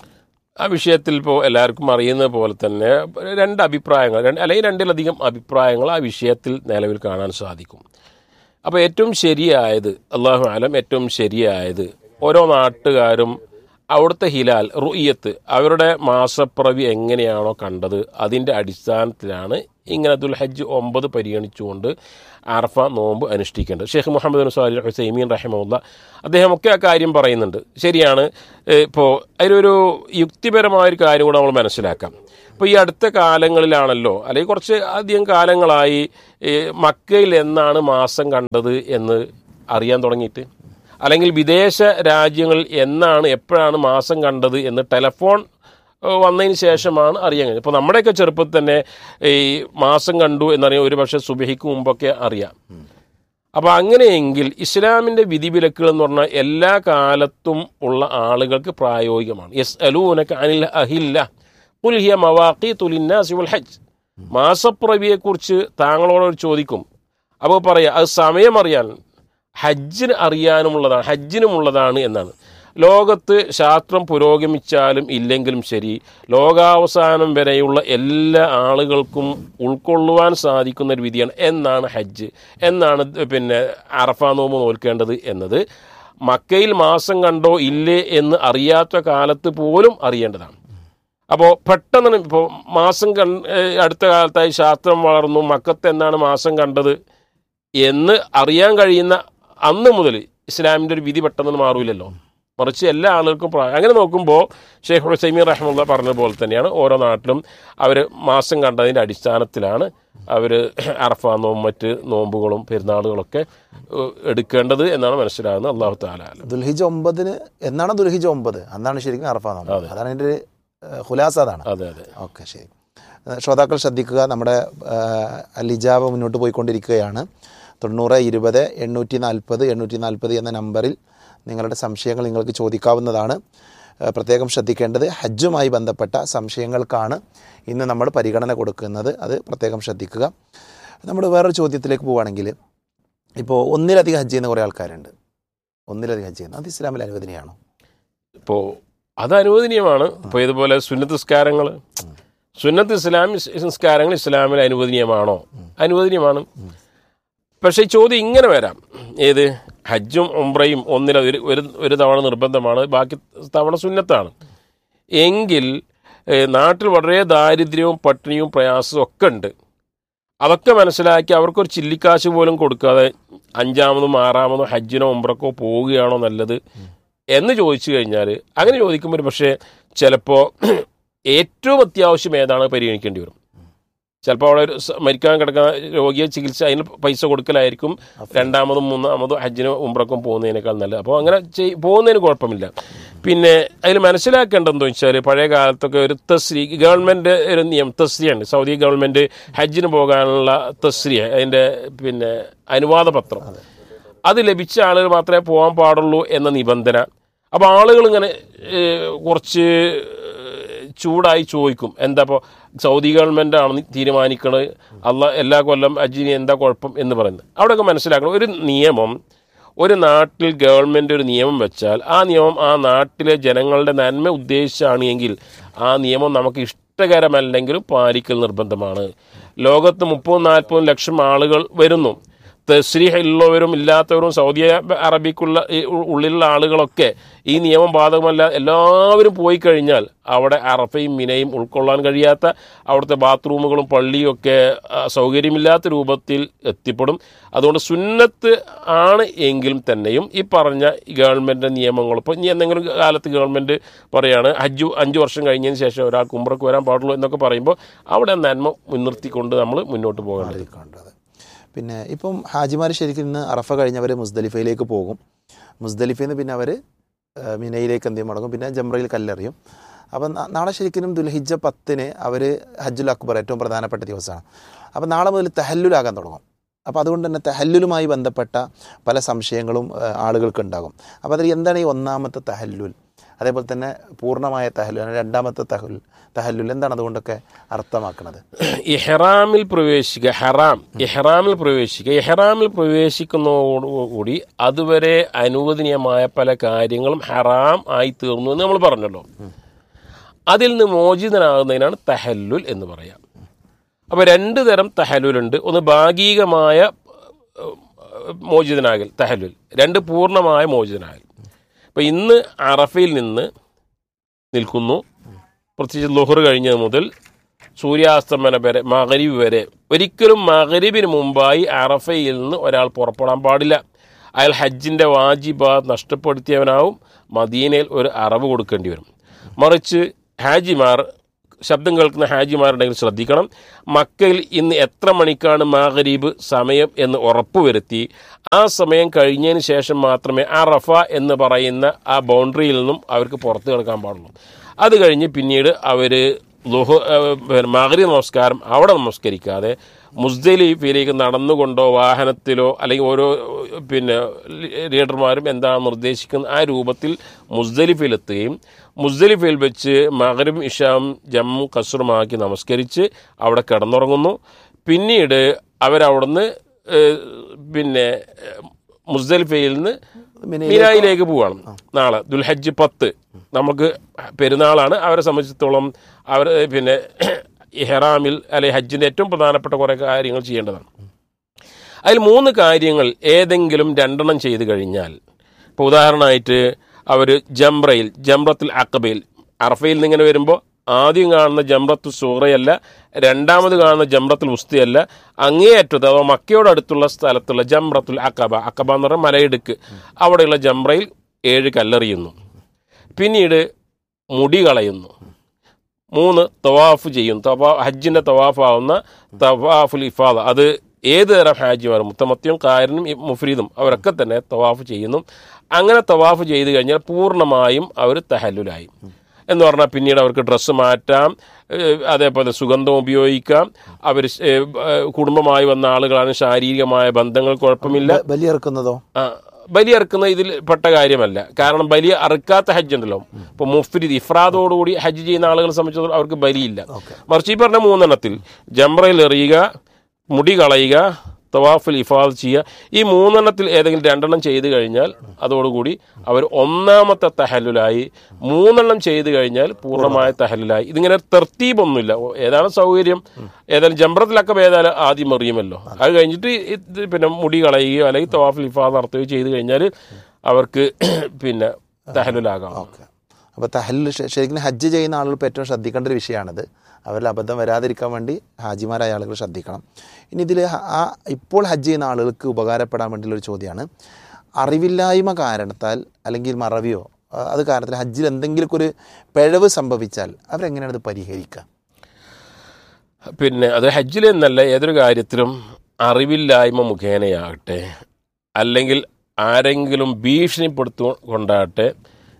Speaker 2: ആ വിഷയത്തിൽ ഇപ്പോൾ എല്ലാവർക്കും അറിയുന്ന പോലെ തന്നെ രണ്ട് അഭിപ്രായങ്ങൾ, അല്ലെങ്കിൽ രണ്ടിലധികം അഭിപ്രായങ്ങൾ ആ വിഷയത്തിൽ നിലവിൽ കാണാൻ സാധിക്കും. അപ്പോൾ ഏറ്റവും ശരിയായത്, അല്ലാഹു അലം, ഏറ്റവും ശരിയായത് ഓരോ നാട്ടുകാരും അവിടുത്തെ ഹിലാൽ റുഇയത്ത്, അവരുടെ മാസപ്പിറവി എങ്ങനെയാണോ കണ്ടത് അതിൻ്റെ അടിസ്ഥാനത്തിലാണ് ഇങ്ങനെ ദുൽഹജ്ജ് 9 പരിഗണിച്ചുകൊണ്ട് അറഫ നോമ്പ് അനുഷ്ഠിക്കേണ്ടത്. ഷെയ്ഖ് മുഹമ്മദ് ബിൻ സാലിഹ് അൽ ഉസൈമീൻ റഹിമഹുല്ലാ അദ്ദേഹമൊക്കെ ആ കാര്യം പറയുന്നുണ്ട്. ശരിയാണ്. ഇപ്പോൾ അതിലൊരു യുക്തിപരമായൊരു കാര്യം കൂടെ നമ്മൾ മനസ്സിലാക്കാം. ഇപ്പോൾ ഈ അടുത്ത കാലങ്ങളിലാണല്ലോ, അല്ലെങ്കിൽ കുറച്ച് അധികം കാലങ്ങളായി മക്കയിൽ എന്നാണ് മാസം കണ്ടത് എന്ന് അറിയാൻ തുടങ്ങിയിട്ട്, അല്ലെങ്കിൽ വിദേശ രാജ്യങ്ങളിൽ എന്നാണ് എപ്പോഴാണ് മാസം കണ്ടത് എന്ന് ടെലഫോൺ വന്നതിന് ശേഷമാണ് അറിയാൻ കഴിഞ്ഞത്. ഇപ്പോൾ നമ്മുടെയൊക്കെ ചെറുപ്പത്തിൽ തന്നെ ഈ മാസം കണ്ടു എന്നറിയാം ഒരു പക്ഷേ സുബഹിക്ക് മുമ്പൊക്കെ അറിയാം. അപ്പോൾ അങ്ങനെയെങ്കിൽ ഇസ്ലാമിൻ്റെ വിധിവിലക്കുകൾ എന്ന് പറഞ്ഞാൽ എല്ലാ കാലത്തും ഉള്ള ആളുകൾക്ക് പ്രായോഗികമാണ്. യസ്അലൂനക അനിൽ അഹില്ല ഖുൽ ഹിയ മവാഖീതു ലിന്നാസി വൽ ഹജ്ജ്. മാസപ്പിറവിയെക്കുറിച്ച് താങ്കളോട് ചോദിക്കും. അപ്പോൾ പറയാം അത് സമയം അറിയാൻ, ഹജ്ജിന് അറിയാനുമുള്ളതാണ്, ഹജ്ജിനുമുള്ളതാണ് എന്നാണ്. ലോകത്ത് ശാസ്ത്രം പുരോഗമിച്ചാലും ഇല്ലെങ്കിലും ശരി, ലോകാവസാനം വരെയുള്ള എല്ലാ ആളുകൾക്കും ഉൾക്കൊള്ളുവാൻ സാധിക്കുന്ന ഒരു വിധിയാണ് എന്നാണ് ഹജ്ജ്, എന്നാണ് പിന്നെ അറഫ നോമ്പ് നോൽക്കേണ്ടത് എന്നത്. മക്കയിൽ മാസം കണ്ടോ ഇല്ലേ എന്ന് അറിയാത്ത കാലത്ത് പോലും അറിയേണ്ടതാണ്. അപ്പോൾ പെട്ടെന്ന് ഇപ്പോൾ മാസം അടുത്ത കാലത്തായി ശാസ്ത്രം വളർന്നു, മക്കത്ത് എന്നാണ് മാസം കണ്ടത് എന്ന് അറിയാൻ കഴിയുന്ന അന്ന് മുതൽ ഇസ്ലാമിൻ്റെ ഒരു വിധി പെട്ടെന്ന് മാറൂലല്ലോ. മറിച്ച് എല്ലാ ആളുകൾക്കും അങ്ങനെ നോക്കുമ്പോൾ ഷെയ്ഖ് ഉസൈമീൻ റഹ്മത്തുള്ളാഹി പറഞ്ഞ പോലെ തന്നെയാണ് ഓരോ നാട്ടിലും അവർ മാസം കണ്ടതിൻ്റെ അടിസ്ഥാനത്തിലാണ് അവർ അറഫ നോമ്പും മറ്റ് നോമ്പുകളും പെരുന്നാളുകളൊക്കെ എടുക്കേണ്ടത് എന്നാണ് മനസ്സിലാകുന്നത്. അല്ലാഹു തആല
Speaker 1: ദുൽഹിജ്ജ് 9 എന്നാണ് ദുൽഹിജ്ജ് 9 അന്നാണ് ശരിക്കും അറഫ നോമ്പ്. അതാണ് എൻ്റെ ഖുലാസ. അതാണ്.
Speaker 2: അതെ.
Speaker 1: ഓക്കെ, ശരി. ശ്രോതാക്കൾ ശ്രദ്ധിക്കുക, നമ്മുടെ അൽ-ഇജാബ മുന്നോട്ട് പോയിക്കൊണ്ടിരിക്കുകയാണ്. 90 20 840 840 എന്ന നമ്പറിൽ നിങ്ങളുടെ സംശയങ്ങൾ നിങ്ങൾക്ക് ചോദിക്കാവുന്നതാണ്. പ്രത്യേകം ശ്രദ്ധിക്കേണ്ടത് ഹജ്ജുമായി ബന്ധപ്പെട്ട സംശയങ്ങൾക്കാണ് ഇന്ന് നമ്മൾ പരിഗണന കൊടുക്കുന്നത്. അത് പ്രത്യേകം ശ്രദ്ധിക്കുക. നമ്മൾ വേറൊരു ചോദ്യത്തിലേക്ക് പോവുകയാണെങ്കിൽ, ഇപ്പോൾ ഒന്നിലധികം ഹജ്ജ് ചെയ്യുന്ന കുറേ ആൾക്കാരുണ്ട്. ഒന്നിലധികം ഹജ്ജ് ചെയ്യുന്നത് അത് ഇസ്ലാമിൽ അനുവദനീയമാണോ?
Speaker 2: ഇപ്പോൾ അത് അനുവദനീയമാണ്. ഇപ്പോൾ ഇതുപോലെ സുന്നത്ത് നിസ്കാരങ്ങൾ, സുന്നത്ത് നിസ്കാരങ്ങൾ ഇസ്ലാമിൽ അനുവദനീയമാണോ? അനുവദനീയമാണ്. പക്ഷേ ചോദ്യം ഇങ്ങനെ വരാം, ഏത് ഹജ്ജും ഉംറയും ഒരു തവണ നിർബന്ധമാണ്, ബാക്കി തവണ സുന്നത്താണ് എങ്കിൽ നാട്ടിൽ വളരെ ദാരിദ്ര്യവും പട്ടിണിയും പ്രയാസവും ഒക്കെ ഉണ്ട്. അതൊക്കെ മനസ്സിലാക്കി അവർക്കൊരു ചില്ലിക്കാശ് പോലും കൊടുക്കാതെ 5ാമതും 6ാമതും ഹജ്ജിനോ ഉംറക്കോ പോവുകയാണോ നല്ലത് എന്ന് ചോദിച്ചു കഴിഞ്ഞാൽ, അങ്ങനെ ചോദിക്കുമ്പോൾ പക്ഷേ ചിലപ്പോൾ ഏറ്റവും അത്യാവശ്യം ഏതാണ് പരിഗണിക്കേണ്ടി വരും. ചിലപ്പോൾ അവിടെ ഒരു മരിക്കാൻ കിടക്കുന്ന രോഗിയെ ചികിത്സ അതിന് പൈസ കൊടുക്കലായിരിക്കും 2ാമതും 3ാമതും ഹജ്ജിനും ഉംറക്കും പോകുന്നതിനേക്കാൾ നല്ലത്. അപ്പോൾ അങ്ങനെ പോകുന്നതിന് കുഴപ്പമില്ല. പിന്നെ അതിൽ മനസ്സിലാക്കേണ്ടതെന്ന് വെച്ചാൽ, പഴയ കാലത്തൊക്കെ ഒരു തസ്രി, ഗവൺമെൻറ് ഒരു നിയമം തസ്രിയാണ്. സൗദി ഗവൺമെൻറ് ഹജ്ജിന് പോകാനുള്ള തസ്രി, അതിൻ്റെ പിന്നെ അനുവാദ പത്രം, അത് ലഭിച്ച ആളുകൾ മാത്രമേ പോകാൻ പാടുള്ളൂ എന്ന നിബന്ധന. അപ്പോൾ ആളുകൾ ഇങ്ങനെ കുറച്ച് ചൂടായി ചോദിക്കും, എന്താ ഇപ്പോൾ സൗദി ഗവൺമെൻറ്റാണ് തീരുമാനിക്കുന്നത്, എല്ലാ കൊല്ലം ഹജ്ജിന് എന്താ കുഴപ്പം എന്ന് പറയുന്നത്. അവിടെയൊക്കെ മനസ്സിലാക്കണം, ഒരു നിയമം, ഒരു നാട്ടിൽ ഗവൺമെൻറ് ഒരു നിയമം വെച്ചാൽ ആ നിയമം ആ നാട്ടിലെ ജനങ്ങളുടെ നന്മ ഉദ്ദേശിച്ചാണ് എങ്കിൽ ആ നിയമം നമുക്ക് ഇഷ്ടകരമല്ലെങ്കിലും പാലിക്കൽ നിർബന്ധമാണ്. ലോകത്ത് 30-40 ലക്ഷം ആളുകൾ വരുന്നു. തസ്രീഹ് ഉള്ളവരും ഇല്ലാത്തവരും സൗദി അറേബ്യക്കുള്ള ഉള്ളിലുള്ള ആളുകളൊക്കെ ഈ നിയമം ബാധകമല്ല. എല്ലാവരും പോയി കഴിഞ്ഞാൽ അവിടെ അറഫയും മിനയും ഉൾക്കൊള്ളാൻ കഴിയാത്ത, അവിടുത്തെ ബാത്റൂമുകളും പള്ളിയും ഒക്കെ സൗകര്യമില്ലാത്ത രൂപത്തിൽ എത്തിപ്പെടും. അതുകൊണ്ട് സുന്നത്ത് ആണ് എങ്കിലും തന്നെയും ഈ പറഞ്ഞ ഗവൺമെൻറ് നിയമങ്ങൾ, ഇപ്പോൾ ഇനി എന്തെങ്കിലും കാലത്ത് ഗവൺമെൻറ് പറയാണ് 5 വർഷം കഴിഞ്ഞതിന് ശേഷം ഒരാൾക്ക് ഉംറയ്ക്ക് വരാൻ പാടുള്ളൂ എന്നൊക്കെ പറയുമ്പോൾ അവിടെ നന്മ മുൻനിർത്തിക്കൊണ്ട് നമ്മൾ മുന്നോട്ട് പോകേണ്ടത്.
Speaker 1: പിന്നെ ഇപ്പം ഹാജിമാർ ശരിക്കും ഇന്ന് അറഫ കഴിഞ്ഞവർ മുസ്ദലിഫയിലേക്ക് പോകും. മുസ്ദലിഫയിൽ നിന്ന് പിന്നെ അവർ മിനയിലേക്ക് എന്തെങ്കിലും മടങ്ങും, പിന്നെ ജംറയിൽ കല്ലെറിയും. അപ്പം നാളെ ശരിക്കും ദുൽഹിജ്ജ 10 അവർ ഹജ്ജുൽ അക്ബർ ഏറ്റവും പ്രധാനപ്പെട്ട ദിവസമാണ്. അപ്പം നാളെ മുതൽ തഹല്ലുലാകാൻ തുടങ്ങും. അപ്പോൾ അതുകൊണ്ട് തന്നെ തഹല്ലുലുമായി ബന്ധപ്പെട്ട പല സംശയങ്ങളും ആളുകൾക്ക് ഉണ്ടാകും. അപ്പോൾ അതിൽ എന്താണ് ഈ ഒന്നാമത്തെ തഹല്ലുൽ, അതേപോലെ തന്നെ പൂർണ്ണമായ തഹല്ലുൽ, രണ്ടാമത്തെ തഹല്ലുൽ എന്താണ് അതുകൊണ്ടൊക്കെ അർത്ഥമാക്കുന്നത്?
Speaker 2: ഇഹ്റാമിൽ പ്രവേശിക്കുക, ഇഹ്റാമിൽ പ്രവേശിക്കുന്നതോടുകൂടി അതുവരെ അനുവദനീയമായ പല കാര്യങ്ങളും ഹറാം ആയി തീർന്നു എന്ന് നമ്മൾ പറഞ്ഞല്ലോ. അതിൽ നിന്ന് മോചിതനാകുന്നതിനാണ് തഹല്ലുൽ എന്ന് പറയാം. അപ്പോൾ 2 തരം തഹല്ലുലുണ്ട്. ഒന്ന് ഭാഗികമായ മോചിതനാകൽ തഹല്ലുൽ, 2 പൂർണ്ണമായ മോചിതനാകൽ. അപ്പോൾ ഇന്ന് അറഫയിൽ നിന്ന് നിൽക്കുന്നു, പ്രത്യേകിച്ച് ളുഹർ കഴിഞ്ഞത് മുതൽ സൂര്യാസ്തമനം വരെ, മഗ്രിബ് വരെ. ഒരിക്കലും മഗ്രിബിന് മുമ്പായി അറഫയിൽ നിന്ന് ഒരാൾ പുറപ്പെടാൻ പാടില്ല. അയാൾ ഹജ്ജിൻ്റെ വാജിബാത്ത് നഷ്ടപ്പെടുത്തിയവനാവും, മദീനയിൽ ഒരു അറവ് കൊടുക്കേണ്ടി വരും. മറിച്ച് ഹാജിമാർ, ശബ്ദം കേൾക്കുന്ന ഹാജിമാരുണ്ടെങ്കിൽ ശ്രദ്ധിക്കണം, മക്കയിൽ ഇന്ന് എത്ര മണിക്കാണ് മഗ്രിബ് സമയം എന്ന് ഉറപ്പുവരുത്തി ആ സമയം കഴിഞ്ഞതിന് ശേഷം മാത്രമേ അറഫ എന്ന് പറയുന്ന ആ ബൗണ്ടറിയിൽ നിന്നും അവർക്ക് പുറത്ത് കിടക്കാൻ പാടുള്ളൂ. അത് കഴിഞ്ഞ് പിന്നീട് അവർ മഗ്രിബ് നമസ്കാരം അവിടെ നമസ്കരിക്കാതെ മുസ്ദലിഫയിലേക്ക് നടന്നുകൊണ്ടോ വാഹനത്തിലോ അല്ലെങ്കിൽ ഓരോ ലീഡർമാരും എന്താണ് നിർദ്ദേശിക്കുന്നത് ആ രൂപത്തിൽ മുസ്ദലിഫയിലെത്തുകയും മുസ്ദലിഫയിൽ വെച്ച് മഗ്രിബും ഇശാവും ജമ്മും കസ്റുമാക്കി നമസ്കരിച്ച് അവിടെ കിടന്നുറങ്ങുന്നു. പിന്നീട് അവരവിടുന്ന് മുസ്ദലിഫയിൽ നിന്ന് മിനായിലേക്ക് പോവുകയാണ്. നാളെ ദുൽഹജ്ജ് 10 നമുക്ക് പെരുന്നാളാണ്. അവരെ സംബന്ധിച്ചിടത്തോളം അവർ ഇഹ്റാമിൽ അല്ലെങ്കിൽ ഹജ്ജിൻ്റെ ഏറ്റവും പ്രധാനപ്പെട്ട കുറേ കാര്യങ്ങൾ ചെയ്യേണ്ടതാണ്. അതിൽ 3 കാര്യങ്ങൾ ഏതെങ്കിലും 2 ചെയ്ത് കഴിഞ്ഞാൽ, ഇപ്പോൾ ഉദാഹരണമായിട്ട് അവർ ജംറത്തുൽ അഖബയിൽ അറഫയിൽ നിന്ന് ഇങ്ങനെ വരുമ്പോൾ ആദ്യം കാണുന്ന ജംറത്തുൽ സുഗ്റയല്ല, രണ്ടാമത് കാണുന്ന ജംറത്തുൽ ഉസ്തയല്ല, അങ്ങേയറ്റത്ത് അഥവാ മക്കയോടടുത്തുള്ള സ്ഥലത്തുള്ള ജംറത്തുൽ അഖബ എന്ന് പറഞ്ഞാൽ മലയിടുക്ക്, അവിടെയുള്ള ജംറയിൽ 7 കല്ലെറിയുന്നു. പിന്നീട് മുടി കളയുന്നു. 3 തവാഫ് ചെയ്യും. ഹജ്ജിൻ്റെ തവാഫാവുന്ന തവാഫുൽ ഇഫാദ, അത് ഏത് തരം ഹാജിമാരും മുത്തമത്തിയും കാരനും മുഫ്രീദും അവരൊക്കെ തന്നെ തവാഫ് ചെയ്യുന്നു. അങ്ങനെ തവാഫ് ചെയ്ത് കഴിഞ്ഞാൽ പൂർണ്ണമായും അവർ തഹല്ലുലായി എന്ന് പറഞ്ഞാൽ പിന്നീട് അവർക്ക് ഡ്രസ്സ് മാറ്റാം, അതേപോലെ സുഗന്ധം ഉപയോഗിക്കാം. അവർ കുടുംബമായി വന്ന ആളുകളാണ്, ശാരീരികമായ ബന്ധങ്ങൾ കുഴപ്പമില്ല. ബലി അറുക്കുന്ന ഇതിൽ പെട്ട കാര്യമല്ല. കാരണം ബലി അറുക്കാത്ത ഹജ്ജ് ഉണ്ടല്ലോ. ഇപ്പോൾ മുഫ്രിദ് ഇഫ്രാദോടുകൂടി ഹജ്ജ് ചെയ്യുന്ന ആളുകളെ സംബന്ധിച്ചിടത്തോളം അവർക്ക് ബലിയില്ല. മറിച്ച് ഈ പറഞ്ഞ 3 ജംറയിൽ എറിയുക, മുടി കളയുക, തവാഫുൽ ഇഫാദ് ചെയ്യുക, ഈ 3 ഏതെങ്കിലും 2 ചെയ്ത് കഴിഞ്ഞാൽ അതോടുകൂടി അവർ ഒന്നാമത്തെ തഹല്ലുലായി. 3 ചെയ്ത് കഴിഞ്ഞാൽ പൂർണ്ണമായ തഹല്ലുലായി. ഇതിങ്ങനെ തർത്തീബൊന്നുമില്ല. ഏതാണ് സൗകര്യം, ഏതായാലും ജംറത്തുലൊക്കെ ഏതായാലും ആദ്യം എറിയുമല്ലോ, അത് കഴിഞ്ഞിട്ട് മുടി കളയുകയോ അല്ലെങ്കിൽ തവാഫുൽ ഇഫാദ് നടത്തുകയോ ചെയ്ത് കഴിഞ്ഞാൽ അവർക്ക് തഹല്ലുലാകാം.
Speaker 1: അപ്പോൾ തഹല്ലുൽ ശരിക്കും ഹജ്ജ് ചെയ്യുന്ന ആളുകൾ ഏറ്റവും ശ്രദ്ധിക്കേണ്ട ഒരു വിഷയമാണിത്. അവരിൽ അബദ്ധം വരാതിരിക്കാൻ വേണ്ടി ഹാജിമാരായ ആളുകൾ ശ്രദ്ധിക്കണം. ഇനി ഇതിൽ ഇപ്പോൾ ഹജ്ജ് ചെയ്യുന്ന ആളുകൾക്ക് ഉപകാരപ്പെടാൻ വേണ്ടിയുള്ളൊരു ചോദ്യമാണ്, അറിവില്ലായ്മ കാരണത്താൽ അല്ലെങ്കിൽ മറവിയോ അത് കാരണത്തിൽ ഹജ്ജിൽ എന്തെങ്കിലും ഒരു പിഴവ് സംഭവിച്ചാൽ അവരെങ്ങനെയാണ് അത് പരിഹരിക്കുക?
Speaker 2: അത് ഹജ്ജിൽ എന്നല്ല, ഏതൊരു കാര്യത്തിലും അറിവില്ലായ്മ മുഖേനയാകട്ടെ അല്ലെങ്കിൽ ആരെങ്കിലും ഭീഷണിപ്പെടുത്തുകൊണ്ടാകട്ടെ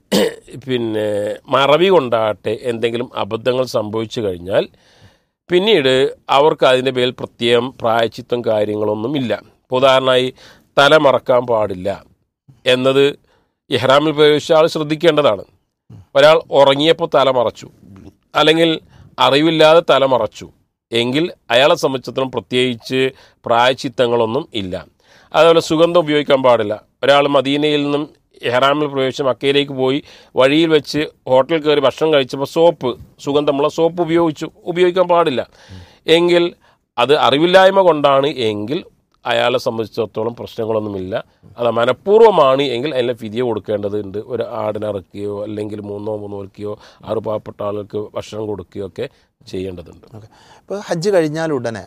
Speaker 2: മറവി കൊണ്ടാകട്ടെ എന്തെങ്കിലും അബദ്ധങ്ങൾ സംഭവിച്ചു കഴിഞ്ഞാൽ പിന്നീട് അവർക്ക് അതിൻ്റെ പേരിൽ പ്രത്യേകം പ്രായശ്ചിത്തം കാര്യങ്ങളൊന്നുമില്ല. ഉദാഹരണമായി തല മറക്കാൻ പാടില്ല എന്നത് ഇഹ്റാമിൽ പ്രവേശിച്ച ആൾ ശ്രദ്ധിക്കേണ്ടതാണ്. ഒരാൾ ഉറങ്ങിയപ്പോൾ തല മറച്ചു അല്ലെങ്കിൽ അറിവില്ലാതെ തല മറച്ചു എങ്കിൽ അയാളെ സംബന്ധിച്ചിടത്തോളം പ്രത്യേകിച്ച് പ്രായശ്ചിത്തങ്ങളൊന്നും ഇല്ല. അതുപോലെ സുഗന്ധം ഉപയോഗിക്കാൻ പാടില്ല. ഒരാൾ മദീനയിൽ നിന്നും ഇഹ്റാമിൽ പ്രവേശിച്ച് മക്കയിലേക്ക് പോയി വഴിയിൽ വെച്ച് ഹോട്ടലിൽ കയറി ഭക്ഷണം കഴിച്ചപ്പോൾ സുഗന്ധമുള്ള സോപ്പ് ഉപയോഗിക്കാൻ പാടില്ല എങ്കിൽ അത് അറിവില്ലായ്മ കൊണ്ടാണ് എങ്കിൽ അയാളെ സംബന്ധിച്ചിടത്തോളം പ്രശ്നങ്ങളൊന്നുമില്ല. അത് മനഃപൂർവ്വമാണ് എങ്കിൽ അതിനെ ഫിദിയ കൊടുക്കേണ്ടതുണ്ട്. ഒരു ആടിനിറക്കുകയോ അല്ലെങ്കിൽ 3 നോൽക്കുകയോ 6 പാവപ്പെട്ട ആളുകൾക്ക് ഭക്ഷണം കൊടുക്കുകയോ ഒക്കെ ചെയ്യേണ്ടതുണ്ട്.
Speaker 1: ഓക്കെ. ഇപ്പോൾ ഹജ്ജ് കഴിഞ്ഞാൽ ഉടനെ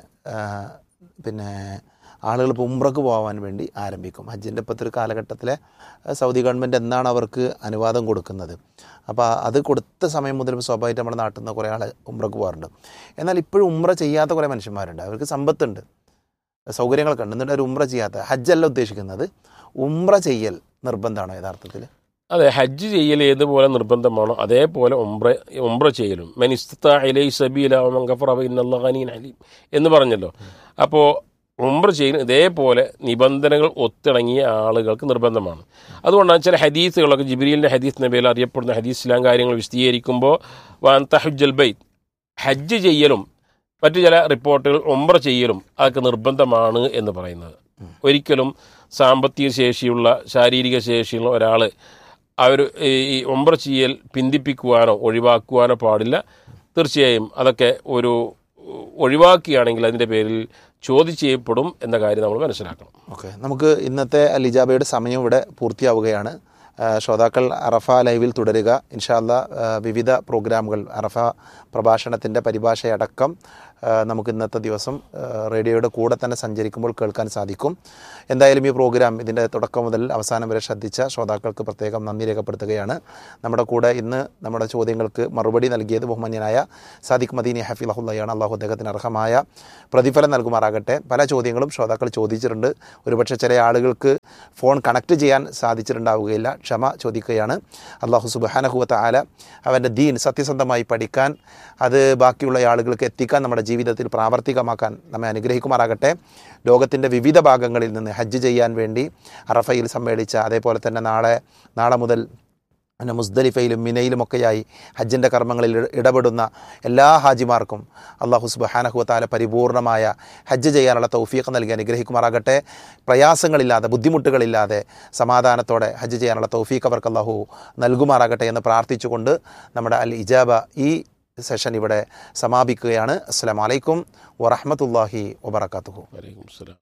Speaker 1: പിന്നെ ആളുകൾ ഇപ്പോൾ ഉംറക്ക് പോകാൻ വേണ്ടി ആരംഭിക്കും. ഹജ്ജിൻ്റെ ഇപ്പോഴത്തെ ഒരു കാലഘട്ടത്തിലെ സൗദി ഗവൺമെൻറ് എന്നാണ് അവർക്ക് അനുവാദം കൊടുക്കുന്നത്. അപ്പോൾ അത് കൊടുത്ത സമയം മുതൽ സ്വാഭാവികമായിട്ട് നമ്മുടെ നാട്ടിൽ നിന്ന് കുറേ ആൾ ഉംറക്ക് പോകാറുണ്ട്. എന്നാൽ ഇപ്പോഴും ഉംറ ചെയ്യാത്ത കുറേ മനുഷ്യന്മാരുണ്ട്. അവർക്ക് സമ്പത്തുണ്ട്, സൗകര്യങ്ങളൊക്കെ ഉണ്ട്, എന്നിട്ട് ഒരു ഉംറ ചെയ്യാത്ത. ഹജ്ജല്ല ഉദ്ദേശിക്കുന്നത്, ഉംറ ചെയ്യൽ നിർബന്ധമാണോ യഥാർത്ഥത്തിൽ?
Speaker 2: അതെ, ഹജ്ജ് ചെയ്യൽ ഏതുപോലെ നിർബന്ധമാണോ അതേപോലെ ഉംറ ചെയ്യലും. മൻ ഇസ്തതാഅ ഇലൈഹി സബീല വമൻ ഗഫറ ഫഇന്നല്ലാഹ ഗനിയ്യുൻ അലീം എന്ന് പറഞ്ഞല്ലോ. അപ്പോൾ ഉംറ ചെയ്യുന്ന ഇതേപോലെ നിബന്ധനകൾ ഒത്തിണങ്ങിയ ആളുകൾക്ക് നിർബന്ധമാണ്. അതുകൊണ്ടാണ് ചില ഹദീസുകളൊക്കെ ജിബ്രീലിൻ്റെ ഹദീസ് നബിയിൽ അറിയപ്പെടുന്ന ഹദീസ് ഇസ്ലാം കാര്യങ്ങൾ വിശദീകരിക്കുമ്പോൾ വഅൻ തഹജ്ജൽ ബൈത്ത്, ഹജ്ജ് ചെയ്യലും മറ്റു ചില റിപ്പോർട്ടുകൾ ഉംറ ചെയ്യലും അതൊക്കെ നിർബന്ധമാണ് എന്ന് പറയുന്നത്. ഒരിക്കലും സാമ്പത്തിക ശേഷിയുള്ള ശാരീരിക ശേഷിയുള്ള ഒരാൾ അവർ ഈ ഉംറ ചെയ്യൽ പിന്തിപ്പിക്കുവാനോ ഒഴിവാക്കുവാനോ പാടില്ല. തീർച്ചയായും അതൊക്കെ ഒരു ഒഴിവാക്കുകയാണെങ്കിൽ അതിൻ്റെ പേരിൽ ചോദ്യം ചെയ്യപ്പെടും എന്ന കാര്യം നമ്മൾ മനസ്സിലാക്കണം.
Speaker 1: ഓക്കെ, നമുക്ക് ഇന്നത്തെ അൽ ഇജാബയുടെ സമയം ഇവിടെ പൂർത്തിയാവുകയാണ്. ശ്രോതാക്കൾ അറഫ ലൈവിൽ തുടരുക. ഇൻഷാ അല്ലാഹ് വിവിധ പ്രോഗ്രാമുകൾ, അറഫ പ്രഭാഷണത്തിൻ്റെ പരിഭാഷയടക്കം നമുക്ക് ഇന്നത്തെ ദിവസം റേഡിയോയുടെ കൂടെ തന്നെ സഞ്ചരിക്കുമ്പോൾ കേൾക്കാൻ സാധിക്കും. എന്തായാലും ഈ പ്രോഗ്രാം ഇതിൻ്റെ തുടക്കം മുതൽ അവസാനം വരെ ശ്രദ്ധിച്ച ശ്രോതാക്കൾക്ക് പ്രത്യേകം നന്ദി രേഖപ്പെടുത്തുകയാണ്. നമ്മുടെ കൂടെ ഇന്ന് നമ്മുടെ ചോദ്യങ്ങൾക്ക് മറുപടി നൽകിയത് ബഹുമാന്യനായ സാദിഖ് മദീനി ഹഫിളഹുല്ലയാണ്. അള്ളാഹു അദ്ദേഹത്തിന് അർഹമായ പ്രതിഫലം നൽകുമാറാകട്ടെ. പല ചോദ്യങ്ങളും ശ്രോതാക്കൾ ചോദിച്ചിട്ടുണ്ട്. ഒരുപക്ഷെ ചില ആളുകൾക്ക് ഫോൺ കണക്ട് ചെയ്യാൻ സാധിച്ചിട്ടുണ്ടാവുകയില്ല, ക്ഷമ ചോദിക്കുകയാണ്. അള്ളാഹു സുബ്ഹാനഹു വ തആല അവൻ്റെ ദീൻ സത്യസന്ധമായി പഠിക്കാൻ, അത് ബാക്കിയുള്ള ആളുകൾക്ക് എത്തിക്കാൻ, നമ്മുടെ ജീവിതത്തിൽ പ്രാവർത്തികമാക്കാൻ നമ്മെ അനുഗ്രഹിക്കുമാറാകട്ടെ. ലോകത്തിൻ്റെ വിവിധ ഭാഗങ്ങളിൽ നിന്ന് ഹജ്ജ് ചെയ്യാൻ വേണ്ടി അറഫയിൽ സമ്മേളിച്ച, അതേപോലെ തന്നെ നാളെ മുതൽ മുസ്ദലിഫയിലും മിനയിലുമൊക്കെയായി ഹജ്ജിൻ്റെ കർമ്മങ്ങളിൽ ഇടപെടുന്ന എല്ലാ ഹാജിമാർക്കും അല്ലാഹു സുബ്ഹാനഹു വ തആല പരിപൂർണമായ ഹജ്ജ് ചെയ്യാനുള്ള തൗഫീഖ് നൽകി അനുഗ്രഹിക്കുമാറാകട്ടെ. പ്രയാസങ്ങളില്ലാതെ, ബുദ്ധിമുട്ടുകളില്ലാതെ സമാധാനത്തോടെ ഹജ്ജ് ചെയ്യാനുള്ള തൗഫീഖ് അവർക്ക് അല്ലാഹു നൽകുമാറാകട്ടെ എന്ന് പ്രാർത്ഥിച്ചുകൊണ്ട് നമ്മുടെ അൽ ഇജാബ ഈ സെഷൻ ഇവിടെ സമാപിക്കുകയാണ്. അസ്സലാമു അലൈക്കും വറഹ്മത്തുള്ളാഹി വബറകാതുഹു.
Speaker 2: വലൈക്കും സലാം.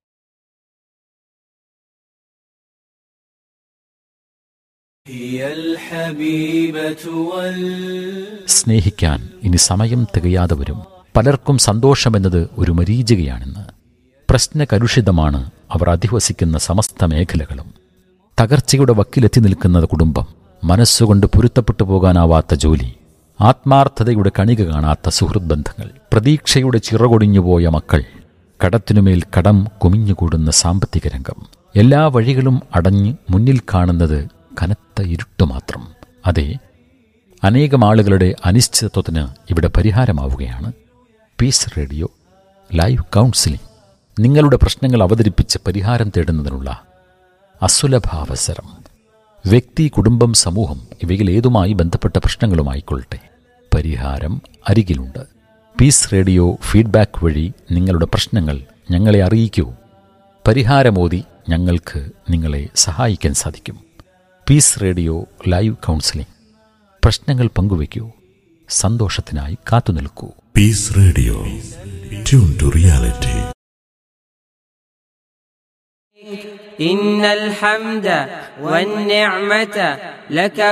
Speaker 5: സ്നേഹിക്കാൻ ഇനി സമയം തികയാതെ വരും. പലർക്കും സന്തോഷമെന്നത് ഒരു മരീചികയാണെന്ന്. പ്രശ്നകലുഷിതമാണ് അവർ അധിവസിക്കുന്ന സമസ്ത മേഖലകളും. തകർച്ചയുടെ വക്കിലെത്തി നിൽക്കുന്ന കുടുംബം, മനസ്സുകൊണ്ട് പൊരുത്തപ്പെട്ടു പോകാനാവാത്ത ജോലി, ആത്മാർത്ഥതയുടെ കണിക കാണാത്ത സുഹൃത്ത് ബന്ധങ്ങൾ, പ്രതീക്ഷയുടെ ചിറകൊടിഞ്ഞുപോയ മക്കൾ, കടത്തിനുമേൽ കടം കുമിഞ്ഞുകൂടുന്ന സാമ്പത്തിക രംഗം, എല്ലാ വഴികളും അടഞ്ഞ് മുന്നിൽ കാണുന്നത് കനത്ത ഇരുട്ട് മാത്രം. അതെ, അനേകം ആളുകളുടെ അനിശ്ചിതത്വത്തിന് ഇവിടെ പരിഹാരമാവുകയാണ് പീസ് റേഡിയോ ലൈവ് കൗൺസിലിംഗ്. നിങ്ങളുടെ പ്രശ്നങ്ങൾ അവതരിപ്പിച്ച് പരിഹാരം തേടുന്നതിനുള്ള അസുലഭാവസരം. വ്യക്തി, കുടുംബം, സമൂഹം ഇവയിൽ ഏതുമായി ബന്ധപ്പെട്ട പ്രശ്നങ്ങളുമായിക്കൊള്ളട്ടെ, പരിഹാരം അരികിലുണ്ട്. പീസ് റേഡിയോ ഫീഡ്ബാക്ക് വഴി നിങ്ങളുടെ പ്രശ്നങ്ങൾ ഞങ്ങളെ അറിയിക്കൂ. പരിഹാരമോതി ഞങ്ങൾക്ക് നിങ്ങളെ സഹായിക്കാൻ സാധിക്കും. Piece radio live counselling. പ്രശ്നങ്ങൾ പങ്കുവയ്ക്കൂ, സന്തോഷത്തിനായി കാത്തുനിൽക്കൂ.
Speaker 6: Piece radio, tune to reality.
Speaker 7: إن الحمد والنعمة لك